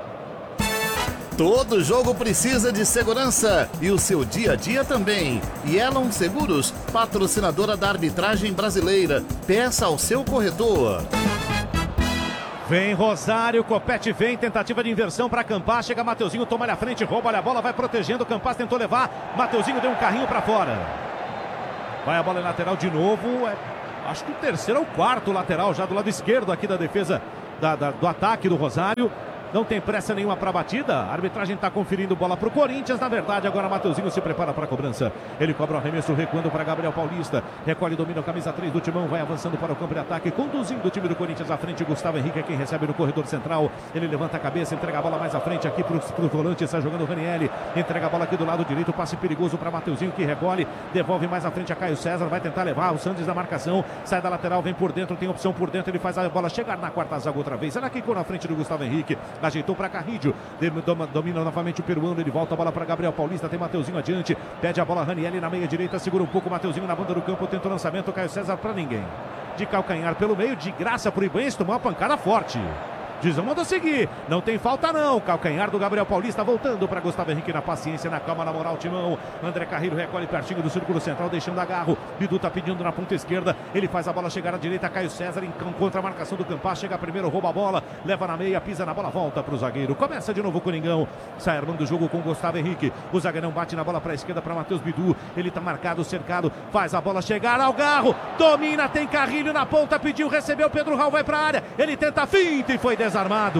Todo jogo precisa de segurança e o seu dia a dia também. Yellow Seguros, patrocinadora da arbitragem brasileira. Peça ao seu corretor. Vem Rosário, Copete vem, tentativa de inversão para Campas, chega Mateuzinho, toma ali a frente, rouba ali a bola, vai protegendo, Campas tentou levar, Mateuzinho deu um carrinho para fora. Vai a bola em lateral de novo, acho que o terceiro ou quarto lateral já do lado esquerdo aqui da defesa do ataque do Rosário. Não tem pressa nenhuma para a batida. A arbitragem está conferindo bola para o Corinthians. Na verdade, agora Mateuzinho se prepara para a cobrança. Ele cobra o arremesso, recuando para Gabriel Paulista. Recolhe, domina o camisa 3 do Timão. Vai avançando para o campo de ataque, conduzindo o time do Corinthians à frente. Gustavo Henrique é quem recebe no corredor central. Ele levanta a cabeça, entrega a bola mais à frente aqui para o volante. Está jogando o Ranieri. Entrega a bola aqui do lado direito. Passe perigoso para Mateuzinho, que recolhe. Devolve mais à frente a Caio César. Vai tentar levar o Santos da marcação. Sai da lateral, vem por dentro. Tem opção por dentro. Ele faz a bola chegar na quarta zaga outra vez. Ela quicou na frente do Gustavo Henrique. Ajeitou para Carrillo. Domina novamente o peruano, ele volta a bola para Gabriel Paulista, tem Mateuzinho adiante, pede a bola Ranieri na meia direita, segura um pouco Mateuzinho na banda do campo, tenta o lançamento, Caio César para ninguém. De calcanhar pelo meio, de graça para o Ibanez, tomou uma pancada forte. Dizão manda seguir, não tem falta não. Calcanhar do Gabriel Paulista, voltando para Gustavo Henrique na paciência, na calma, na moral, Timão. André Carrillo recolhe pertinho do círculo central, deixando agarro. Bidu tá pedindo na ponta esquerda, ele faz a bola chegar à direita, Caio César encontra a marcação do Campas, chega primeiro, rouba a bola, leva na meia, pisa na bola, volta para o zagueiro. Começa de novo o Coringão, sai armando o jogo com Gustavo Henrique. O zagueirão bate na bola para a esquerda para Matheus Bidu, ele tá marcado, cercado, faz a bola chegar ao Garro, domina, tem Carrillo na ponta, pediu, recebeu, Pedro Raul vai para a área, ele tenta a finta e foi desarmado.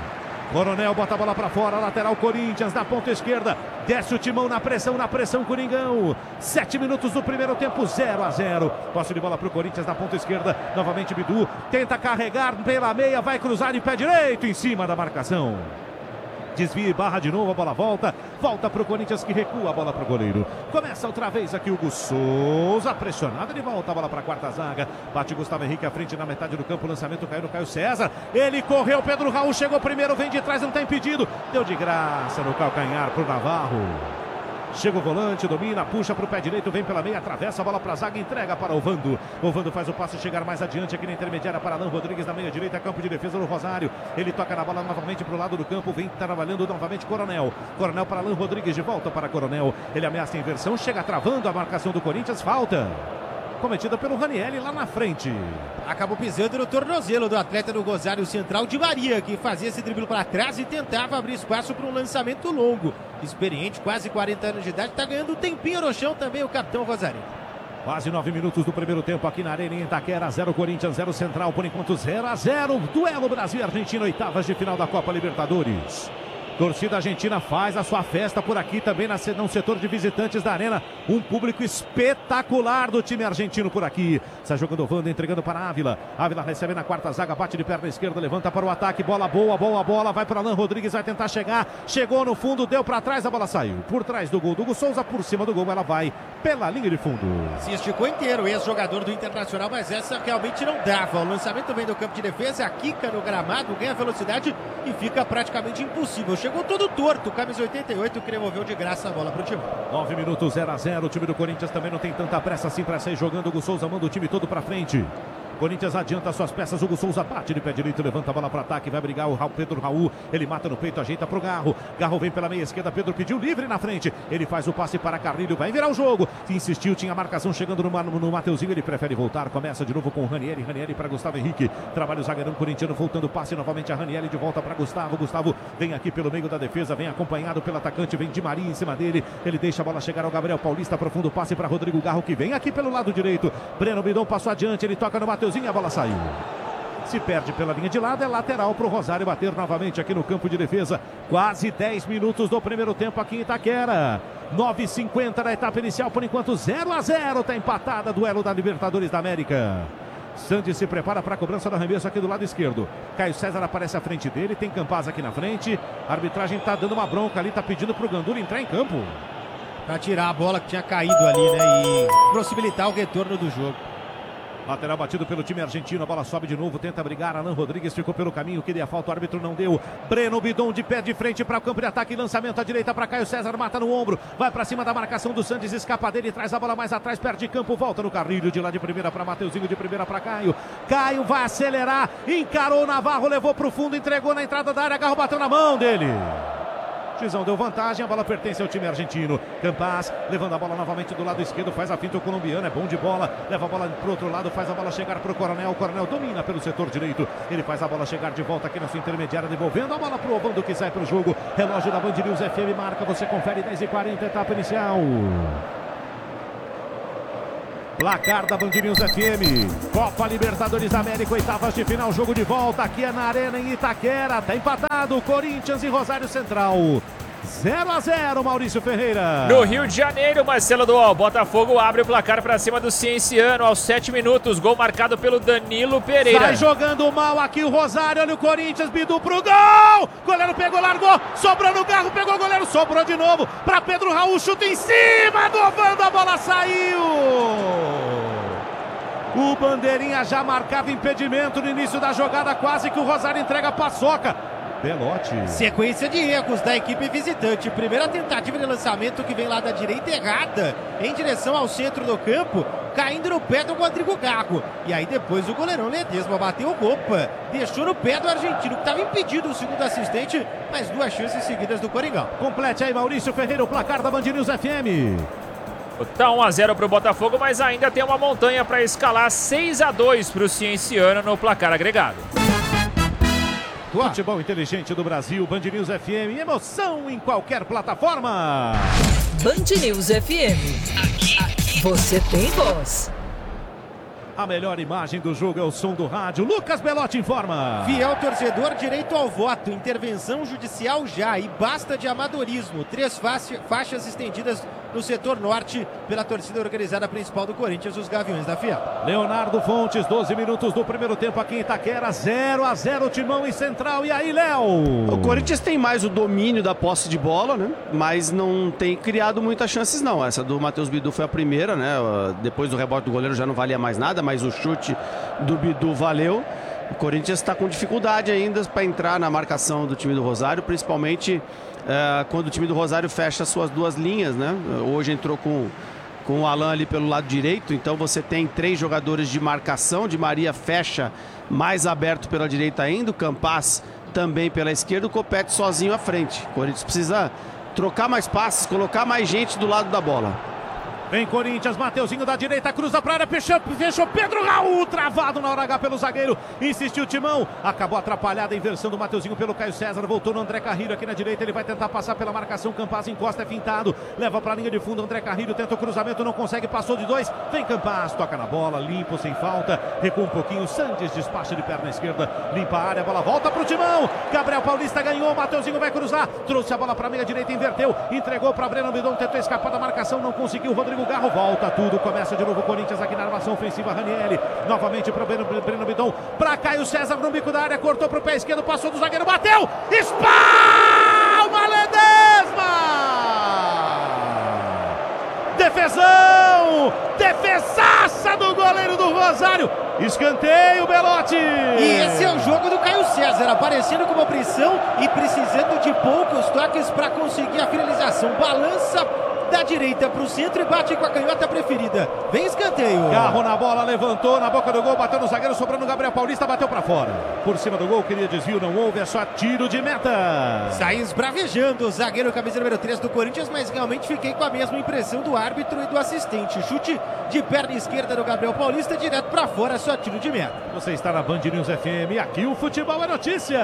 Coronel bota a bola para fora, lateral Corinthians na ponta esquerda, desce o Timão na pressão Coringão. 7 minutos do primeiro tempo, 0-0. Posse de bola para o Corinthians na ponta esquerda, novamente Bidu, tenta carregar pela meia, vai cruzar de pé direito em cima da marcação. Desvia e barra de novo, a bola volta para o Corinthians, que recua a bola para o goleiro. Começa outra vez aqui o Hugo Souza, pressionado, ele volta a bola para a quarta zaga. Bate Gustavo Henrique à frente na metade do campo, o lançamento caiu no Caio César. Ele correu, Pedro Raul chegou primeiro, vem de trás, não está impedido. Deu de graça no calcanhar para o Navarro. Chega o volante, domina, puxa para o pé direito, vem pela meia, atravessa a bola para a zaga, entrega para o Vando. O Vando faz o passe chegar mais adiante aqui na intermediária para Alan Rodrigues na meia direita, campo de defesa do Rosário. Ele toca na bola novamente para o lado do campo, vem trabalhando novamente Coronel. Coronel para Alan Rodrigues, de volta para Coronel. Ele ameaça a inversão, chega travando a marcação do Corinthians, falta cometida pelo Ranieri lá na frente. Acabou pisando no tornozelo do atleta do Rosário Central, de Maria, que fazia esse drible para trás e tentava abrir espaço para um lançamento longo. Experiente, quase 40 anos de idade, está ganhando um tempinho no chão também o capitão Rosário. Quase 9 minutos do primeiro tempo aqui na Arena em Itaquera, 0 Corinthians, 0 Central, por enquanto 0-0. Duelo Brasil e Argentina, oitavas de final da Copa Libertadores. Torcida argentina faz a sua festa por aqui também no setor de visitantes da Arena. Um público espetacular do time argentino por aqui. Está jogando o Wanda, entregando para Ávila. Ávila recebe na quarta zaga, bate de perna esquerda, levanta para o ataque. Bola boa, bola. Vai para Alan Rodrigues, vai tentar chegar. Chegou no fundo, deu para trás, a bola saiu. Por trás do gol do Hugo Souza, por cima do gol, ela vai pela linha de fundo. Se esticou inteiro, ex-jogador do Internacional, mas essa realmente não dava. O lançamento vem do campo de defesa, a quica no gramado, ganha velocidade e fica praticamente impossível. Chegou todo torto, camisa 88, que devolveu de graça a bola para o time. 9 minutos, 0-0. O time do Corinthians também não tem tanta pressa assim para sair jogando. O Hugo Souza manda o time todo para frente. Corinthians adianta suas peças, Hugo Souza bate de pé direito, levanta a bola para ataque, vai brigar o Pedro Raul, ele mata no peito, ajeita pro Garro, Garro vem pela meia esquerda, Pedro pediu livre na frente, ele faz o passe para Carrillo, vai virar o jogo, insistiu, tinha a marcação chegando no Mateuzinho, ele prefere voltar, começa de novo com o Ranieri para Gustavo Henrique, trabalha o zagueirão corintiano, voltando passe novamente a Ranieri, de volta para Gustavo vem aqui pelo meio da defesa, vem acompanhado pelo atacante, vem Di Maria em cima dele, ele deixa a bola chegar ao Gabriel Paulista, profundo passe para Rodrigo Garro, que vem aqui pelo lado direito, Breno Bidon passou adiante, ele toca no Mateuzinho e a bola saiu. Se perde pela linha de lado, é lateral para o Rosário bater novamente aqui no campo de defesa. Quase 10 minutos do primeiro tempo aqui em Itaquera. 9h50 da etapa inicial, por enquanto 0-0. Está empatada, duelo da Libertadores da América. Sandy se prepara para a cobrança do arremesso aqui do lado esquerdo. Caio César aparece à frente dele, tem Campas aqui na frente. A arbitragem está dando uma bronca ali, está pedindo para o Gandula entrar em campo. Para tirar a bola que tinha caído ali, né? E possibilitar o retorno do jogo. Lateral batido pelo time argentino, a bola sobe de novo, tenta brigar, Alan Rodrigues ficou pelo caminho, queria falta, o árbitro não deu. Breno Bidon de pé de frente para o campo de ataque, lançamento à direita para Caio César, mata no ombro, vai para cima da marcação do Santos, escapa dele, traz a bola mais atrás, perde campo, volta no Carrillo, de lá de primeira para Mateuzinho, de primeira para Caio. Caio vai acelerar, encarou o Navarro, levou para o fundo, entregou na entrada da área, Garro bateu na mão dele. Juizão deu vantagem, a bola pertence ao time argentino. Campas levando a bola novamente do lado esquerdo, faz a finta o colombiano, é bom de bola, leva a bola pro outro lado, faz a bola chegar pro Coronel. O Coronel domina pelo setor direito, ele faz a bola chegar de volta aqui na sua intermediária, devolvendo a bola pro Ovando que sai pro jogo. Relógio da Band News FM marca, você confere 10h40, etapa inicial. Placar da Band News FM, Copa Libertadores da América, oitavas de final, jogo de volta, aqui é na Arena em Itaquera, tá empatado, Corinthians e Rosário Central, 0-0, Maurício Ferreira. No Rio de Janeiro, Marcelo Dual, Botafogo abre o placar para cima do Cienciano aos 7 minutos, gol marcado pelo Danilo Pereira. Sai jogando mal aqui o Rosário, olha o Corinthians, Bidu pro gol, goleiro pegou, largou, sobrou no carro, pegou o goleiro, sobrou de novo, para Pedro Raul, chuta em cima do Ovando, a bola saiu. O Bandeirinha já marcava impedimento no início da jogada, quase que o Rosário entrega a paçoca. Belotti. Sequência de erros da equipe visitante. Primeira tentativa de lançamento que vem lá da direita errada, em direção ao centro do campo, caindo no pé do Rodrigo Gago. E aí depois o goleirão Ledesma bateu roupa, deixou no pé do argentino, que estava impedido o segundo assistente, mas 2 chances seguidas do Coringão. Complete aí, Maurício Ferreira, o placar da Band News FM. Tá 1-0 para o Botafogo, mas ainda tem uma montanha para escalar, 6-2 para o Cienciano no placar agregado. Futebol inteligente do Brasil, Band News FM, emoção em qualquer plataforma. Band News FM, aqui você tem voz. A melhor imagem do jogo é o som do rádio. Lucas Belotti informa. Fiel torcedor, direito ao voto. Intervenção judicial já. E basta de amadorismo. 3 faixas estendidas no setor norte pela torcida organizada principal do Corinthians, os Gaviões da Fiel. Leonardo Fontes, 12 minutos do primeiro tempo aqui em Itaquera. 0-0, Timão e Central. E aí, Léo? O Corinthians tem mais o domínio da posse de bola, né? Mas não tem criado muitas chances, não. Essa do Matheus Bidu foi a primeira, né? Depois do rebote do goleiro já não valia mais nada, mas o chute do Bidu valeu. O Corinthians está com dificuldade ainda para entrar na marcação do time do Rosário, principalmente quando o time do Rosário fecha as suas 2 linhas, né? Hoje entrou com o Alan ali pelo lado direito, então você tem 3 jogadores de marcação. Di Maria fecha mais aberto pela direita ainda, o Campas também pela esquerda, o Copete sozinho à frente. O Corinthians precisa trocar mais passes, colocar mais gente do lado da bola. Vem Corinthians, Mateuzinho da direita, cruza pra área, fechou Pedro Raul, travado na hora H pelo zagueiro, insistiu o Timão, acabou atrapalhada a inversão do Mateuzinho pelo Caio César, voltou no André Carrilho aqui na direita, ele vai tentar passar pela marcação, Campas encosta, é fintado, leva pra linha de fundo, André Carrilho tenta o cruzamento, não consegue, passou de 2, vem Campas, toca na bola, limpo, sem falta, recua um pouquinho, Sandes despacha de perna esquerda, limpa a área, a bola volta pro Timão, Gabriel Paulista ganhou, Mateuzinho vai cruzar, trouxe a bola pra meia direita, inverteu, entregou pra Breno Bidon, tentou escapar da marcação, não conseguiu, Rodrigo Garro volta tudo, começa de novo o Corinthians aqui na armação ofensiva, Ranieri, novamente para Breno Bidon, para Caio César no bico da área, cortou para o pé esquerdo, passou do zagueiro, bateu, espalma Ledesma! Defesão! Defesaça do goleiro do Rosário, escanteio, Belotti! E esse é o jogo do Caio César, aparecendo com uma pressão e precisando de poucos toques para conseguir a finalização, balança da direita para o centro e bate com a canhota preferida. Vem escanteio. Carro na bola, levantou na boca do gol, bateu no zagueiro, sobrando o Gabriel Paulista, bateu para fora. Por cima do gol, queria desvio, não houve, é só tiro de meta. Sai esbravejando o zagueiro, camisa número 3 do Corinthians, mas realmente fiquei com a mesma impressão do árbitro e do assistente. Chute de perna esquerda do Gabriel Paulista, direto para fora, só tiro de meta. Você está na Band News FM, aqui o futebol é notícia.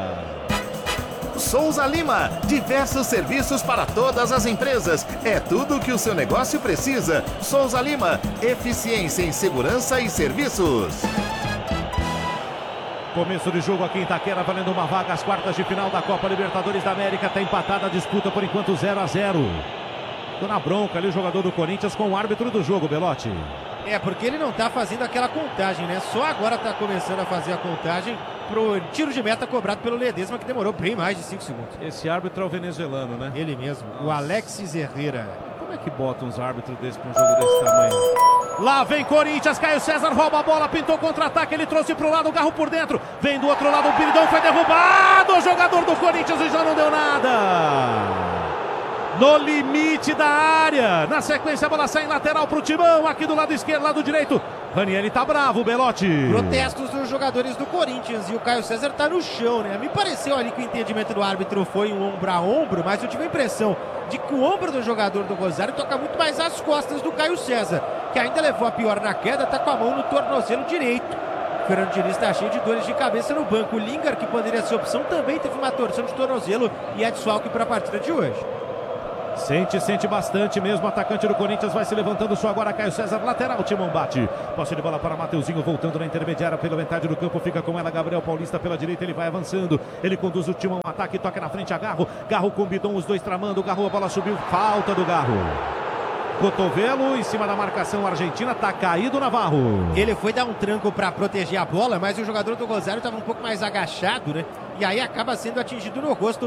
Souza Lima, diversos serviços para todas as empresas. É tudo o que o seu negócio precisa. Souza Lima, eficiência em segurança e serviços. Começo de jogo aqui em Itaquera, valendo uma vaga às quartas de final da Copa Libertadores da América. Está empatada a disputa por enquanto 0-0. Tô na bronca ali o jogador do Corinthians com o árbitro do jogo, Belotti. É, porque ele não tá fazendo aquela contagem, né? Só agora tá começando a fazer a contagem pro tiro de meta cobrado pelo Ledesma, que demorou bem mais de 5 segundos. Esse árbitro é o venezuelano, né? Ele mesmo, o Alexis Herrera. Como é que bota uns árbitros desses pra um jogo desse tamanho? Lá vem Corinthians, Caio César rouba a bola, pintou contra-ataque, ele trouxe pro lado, o Garro por dentro, vem do outro lado, o Piridão foi derrubado, o jogador do Corinthians e já não deu nada. No limite da área, na sequência a bola sai em lateral pro Timão, aqui do lado esquerdo, lado direito, Ranieri tá bravo, Belotti. Protestos dos jogadores do Corinthians e o Caio César tá no chão, né? Me pareceu ali que o entendimento do árbitro foi um ombro a ombro, mas eu tive a impressão de que o ombro do jogador do Rosário toca muito mais as costas do Caio César, que ainda levou a pior na queda, tá com a mão no tornozelo direito. O Fernando Diniz tá cheio de dores de cabeça no banco. O Lingard, que poderia ser opção, também teve uma torção de tornozelo e é desfalque para a partida de hoje. Sente bastante mesmo. O atacante do Corinthians vai se levantando só agora. Caio César, lateral. Timão bate. Posse de bola para Mateuzinho, voltando na intermediária pela metade do campo. Fica com ela Gabriel Paulista pela direita. Ele vai avançando. Ele conduz o Timão. Ataque, toca na frente a Garro. Garro com o Bidon, os dois tramando. Garro, a bola subiu. Falta do Garro. Cotovelo em cima da marcação argentina, tá caído o Navarro. Ele foi dar um tranco para proteger a bola, mas o jogador do Rosário estava um pouco mais agachado, né? E aí acaba sendo atingido no rosto,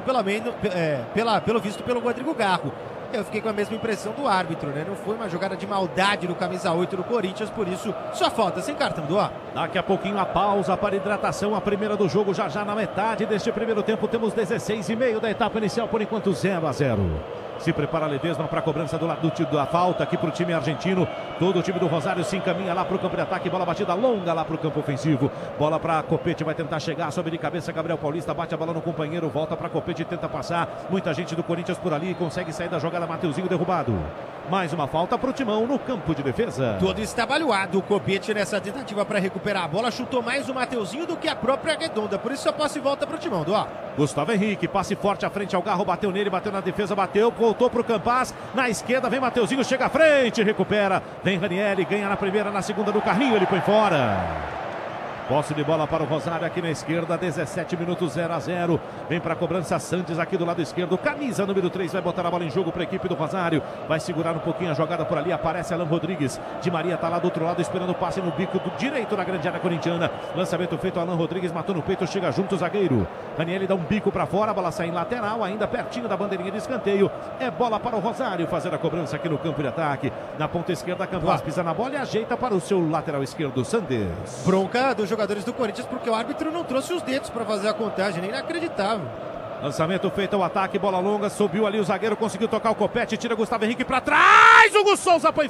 pelo visto, pelo Rodrigo Garro. Eu fiquei com a mesma impressão do árbitro, né? Não foi uma jogada de maldade do camisa 8 do Corinthians, por isso só falta sem cartão do ó. Daqui a pouquinho a pausa para hidratação, a primeira do jogo, já na metade deste primeiro tempo. Temos 16,5 da etapa inicial, por enquanto 0-0. Se prepara a Ledesma para a cobrança do lado da falta aqui para o time argentino. Todo o time do Rosário se encaminha lá para o campo de ataque. Bola batida longa lá para o campo ofensivo. Bola para Copete, vai tentar chegar, sobe de cabeça Gabriel Paulista, bate a bola no companheiro, volta para Copete e tenta passar. Muita gente do Corinthians por ali, consegue sair da jogada. Mateuzinho derrubado. Mais uma falta para o Timão no campo de defesa. Todo estabalhoado o Copete nessa tentativa para recuperar a bola. Chutou mais o Mateuzinho do que a própria Redonda. Por isso a posse volta para o Timão, ó. Gustavo Henrique, passe forte à frente ao Garro, bateu nele, bateu na defesa, bateu, voltou para o Campaz, na esquerda vem Mateuzinho, chega à frente, recupera, vem Ranieri, ganha na primeira, na segunda do carrinho, ele põe fora. Posse de bola para o Rosário aqui na esquerda, 17 minutos, 0-0. Vem para a cobrança Santos aqui do lado esquerdo. Camisa número 3 vai botar a bola em jogo para a equipe do Rosário. Vai segurar um pouquinho a jogada por ali. Aparece Alan Rodrigues. Di Maria está lá do outro lado esperando o passe no bico do direito da grande área corintiana. Lançamento feito, Alan Rodrigues matou no peito, chega junto o zagueiro. Ranieri dá um bico para fora, a bola sai em lateral, ainda pertinho da bandeirinha de escanteio. É bola para o Rosário fazer a cobrança aqui no campo de ataque. Na ponta esquerda, Campaz pisa na bola e ajeita para o seu lateral esquerdo, Sandes. Bronca do jogadores do Corinthians porque o árbitro não trouxe os dedos para fazer a contagem, inacreditável. Lançamento feito ao ataque, bola longa, subiu ali o zagueiro, conseguiu tocar o Copete, tira Gustavo Henrique para trás, Hugo Souza põe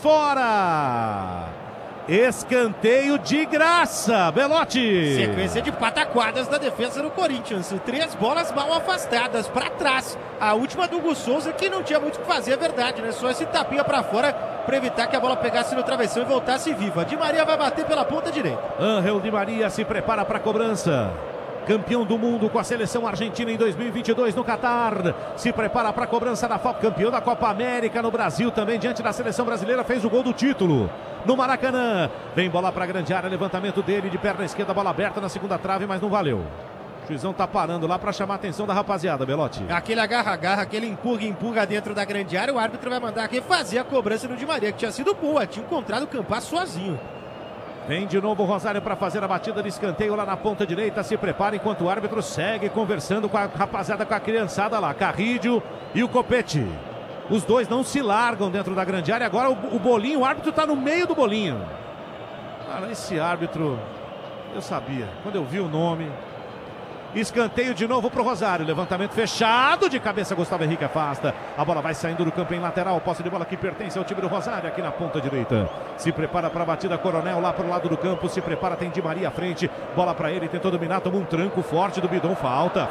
fora. Escanteio de graça, Belotti. Sequência de pataquadas da defesa do Corinthians. 3 bolas mal afastadas para trás. A última do Hugo Souza, que não tinha muito o que fazer, é verdade, né? Só esse tapinha para fora para evitar que a bola pegasse no travessão e voltasse viva. Di Maria vai bater pela ponta direita. Ángel Di Maria se prepara para a cobrança. Campeão do mundo com a seleção argentina em 2022 no Catar. Se prepara para a cobrança da falta. Campeão da Copa América no Brasil também, diante da seleção brasileira. Fez o gol do título no Maracanã. Vem bola para a grande área. Levantamento dele de perna esquerda. Bola aberta na segunda trave, mas não valeu. O juizão tá parando lá para chamar a atenção da rapaziada, Belotti. Aquele agarra-agarra, aquele empurra dentro da grande área. O árbitro vai mandar aqui fazer a cobrança do Di Maria, que tinha sido boa. Tinha encontrado o Campaz sozinho. Vem de novo o Rosário para fazer a batida de escanteio lá na ponta direita. Se prepara enquanto o árbitro segue conversando com a rapaziada, com a criançada lá. Carrídio e o Copete. Os dois não se largam dentro da grande área. Agora o Bolinho, o árbitro está no meio do Bolinho. Cara, esse árbitro, eu sabia. Quando eu vi o nome... Escanteio de novo para o Rosário. Levantamento fechado de cabeça. Gustavo Henrique afasta. A bola vai saindo do campo em lateral. Posse de bola que pertence ao time do Rosário aqui na ponta direita. Se prepara para a batida. Coronel lá para o lado do campo. Se prepara. Tem Di Maria à frente. Bola para ele. Tentou dominar. Tomou um tranco forte do Bidon. Falta.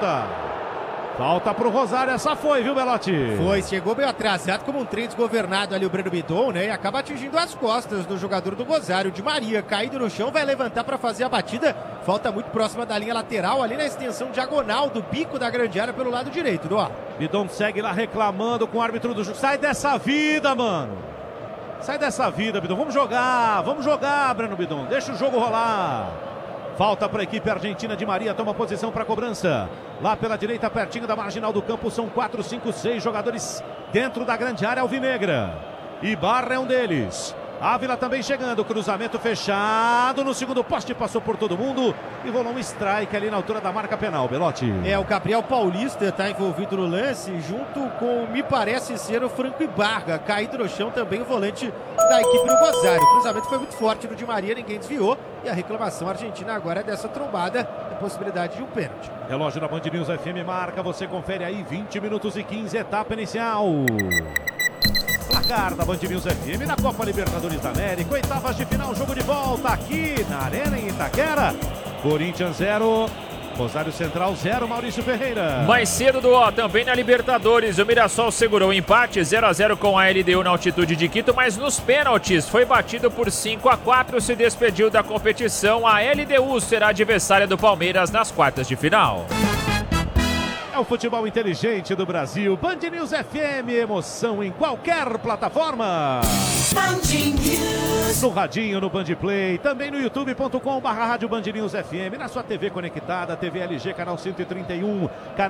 Falta pro Rosário, essa foi, viu, Belotti? Foi, chegou meio atrasado, como um trem desgovernado ali o Breno Bidon, né? E acaba atingindo as costas do jogador do Rosário, Di Maria, caído no chão, vai levantar para fazer a batida. Falta muito próxima da linha lateral, ali na extensão diagonal do bico da grande área pelo lado direito, ó. Bidon segue lá reclamando com o árbitro do jogo. Sai dessa vida, mano! Sai dessa vida, Bidon. Vamos jogar, Breno Bidon. Deixa o jogo rolar. Falta para a equipe argentina. Di Maria toma posição para a cobrança. Lá pela direita, pertinho da marginal do campo. São 4, 5, 6 jogadores dentro da grande área alvinegra. Ibarra é um deles. Ávila também chegando. Cruzamento fechado no segundo poste. Passou por todo mundo. E rolou um strike ali na altura da marca penal, Belotti. O Gabriel Paulista está envolvido no lance. Junto com, me parece ser, o Franco Ibarra. Caído no chão também o volante da equipe do Rosário. O cruzamento foi muito forte no Di Maria. Ninguém desviou. E a reclamação argentina agora é dessa trombada. A possibilidade de um pênalti. Relógio da Band News FM marca. Você confere aí. 20 minutos e 15. Etapa inicial. placar da Band News FM na Copa Libertadores da América. Oitavas de final, jogo de volta aqui na Arena em Itaquera. Corinthians 0, Rosário Central 0, Maurício Ferreira. Mais cedo do também na Libertadores, o Mirassol segurou o empate 0-0 com a LDU na altitude de Quito, mas nos pênaltis foi batido por 5-4, se despediu da competição. A LDU será adversária do Palmeiras nas quartas de final. É o futebol inteligente do Brasil. Band News FM, emoção em qualquer plataforma. Band News. No radinho, no Bandplay, também no youtube.com/Rádio Band News FM, na sua TV conectada, TV LG, canal 131,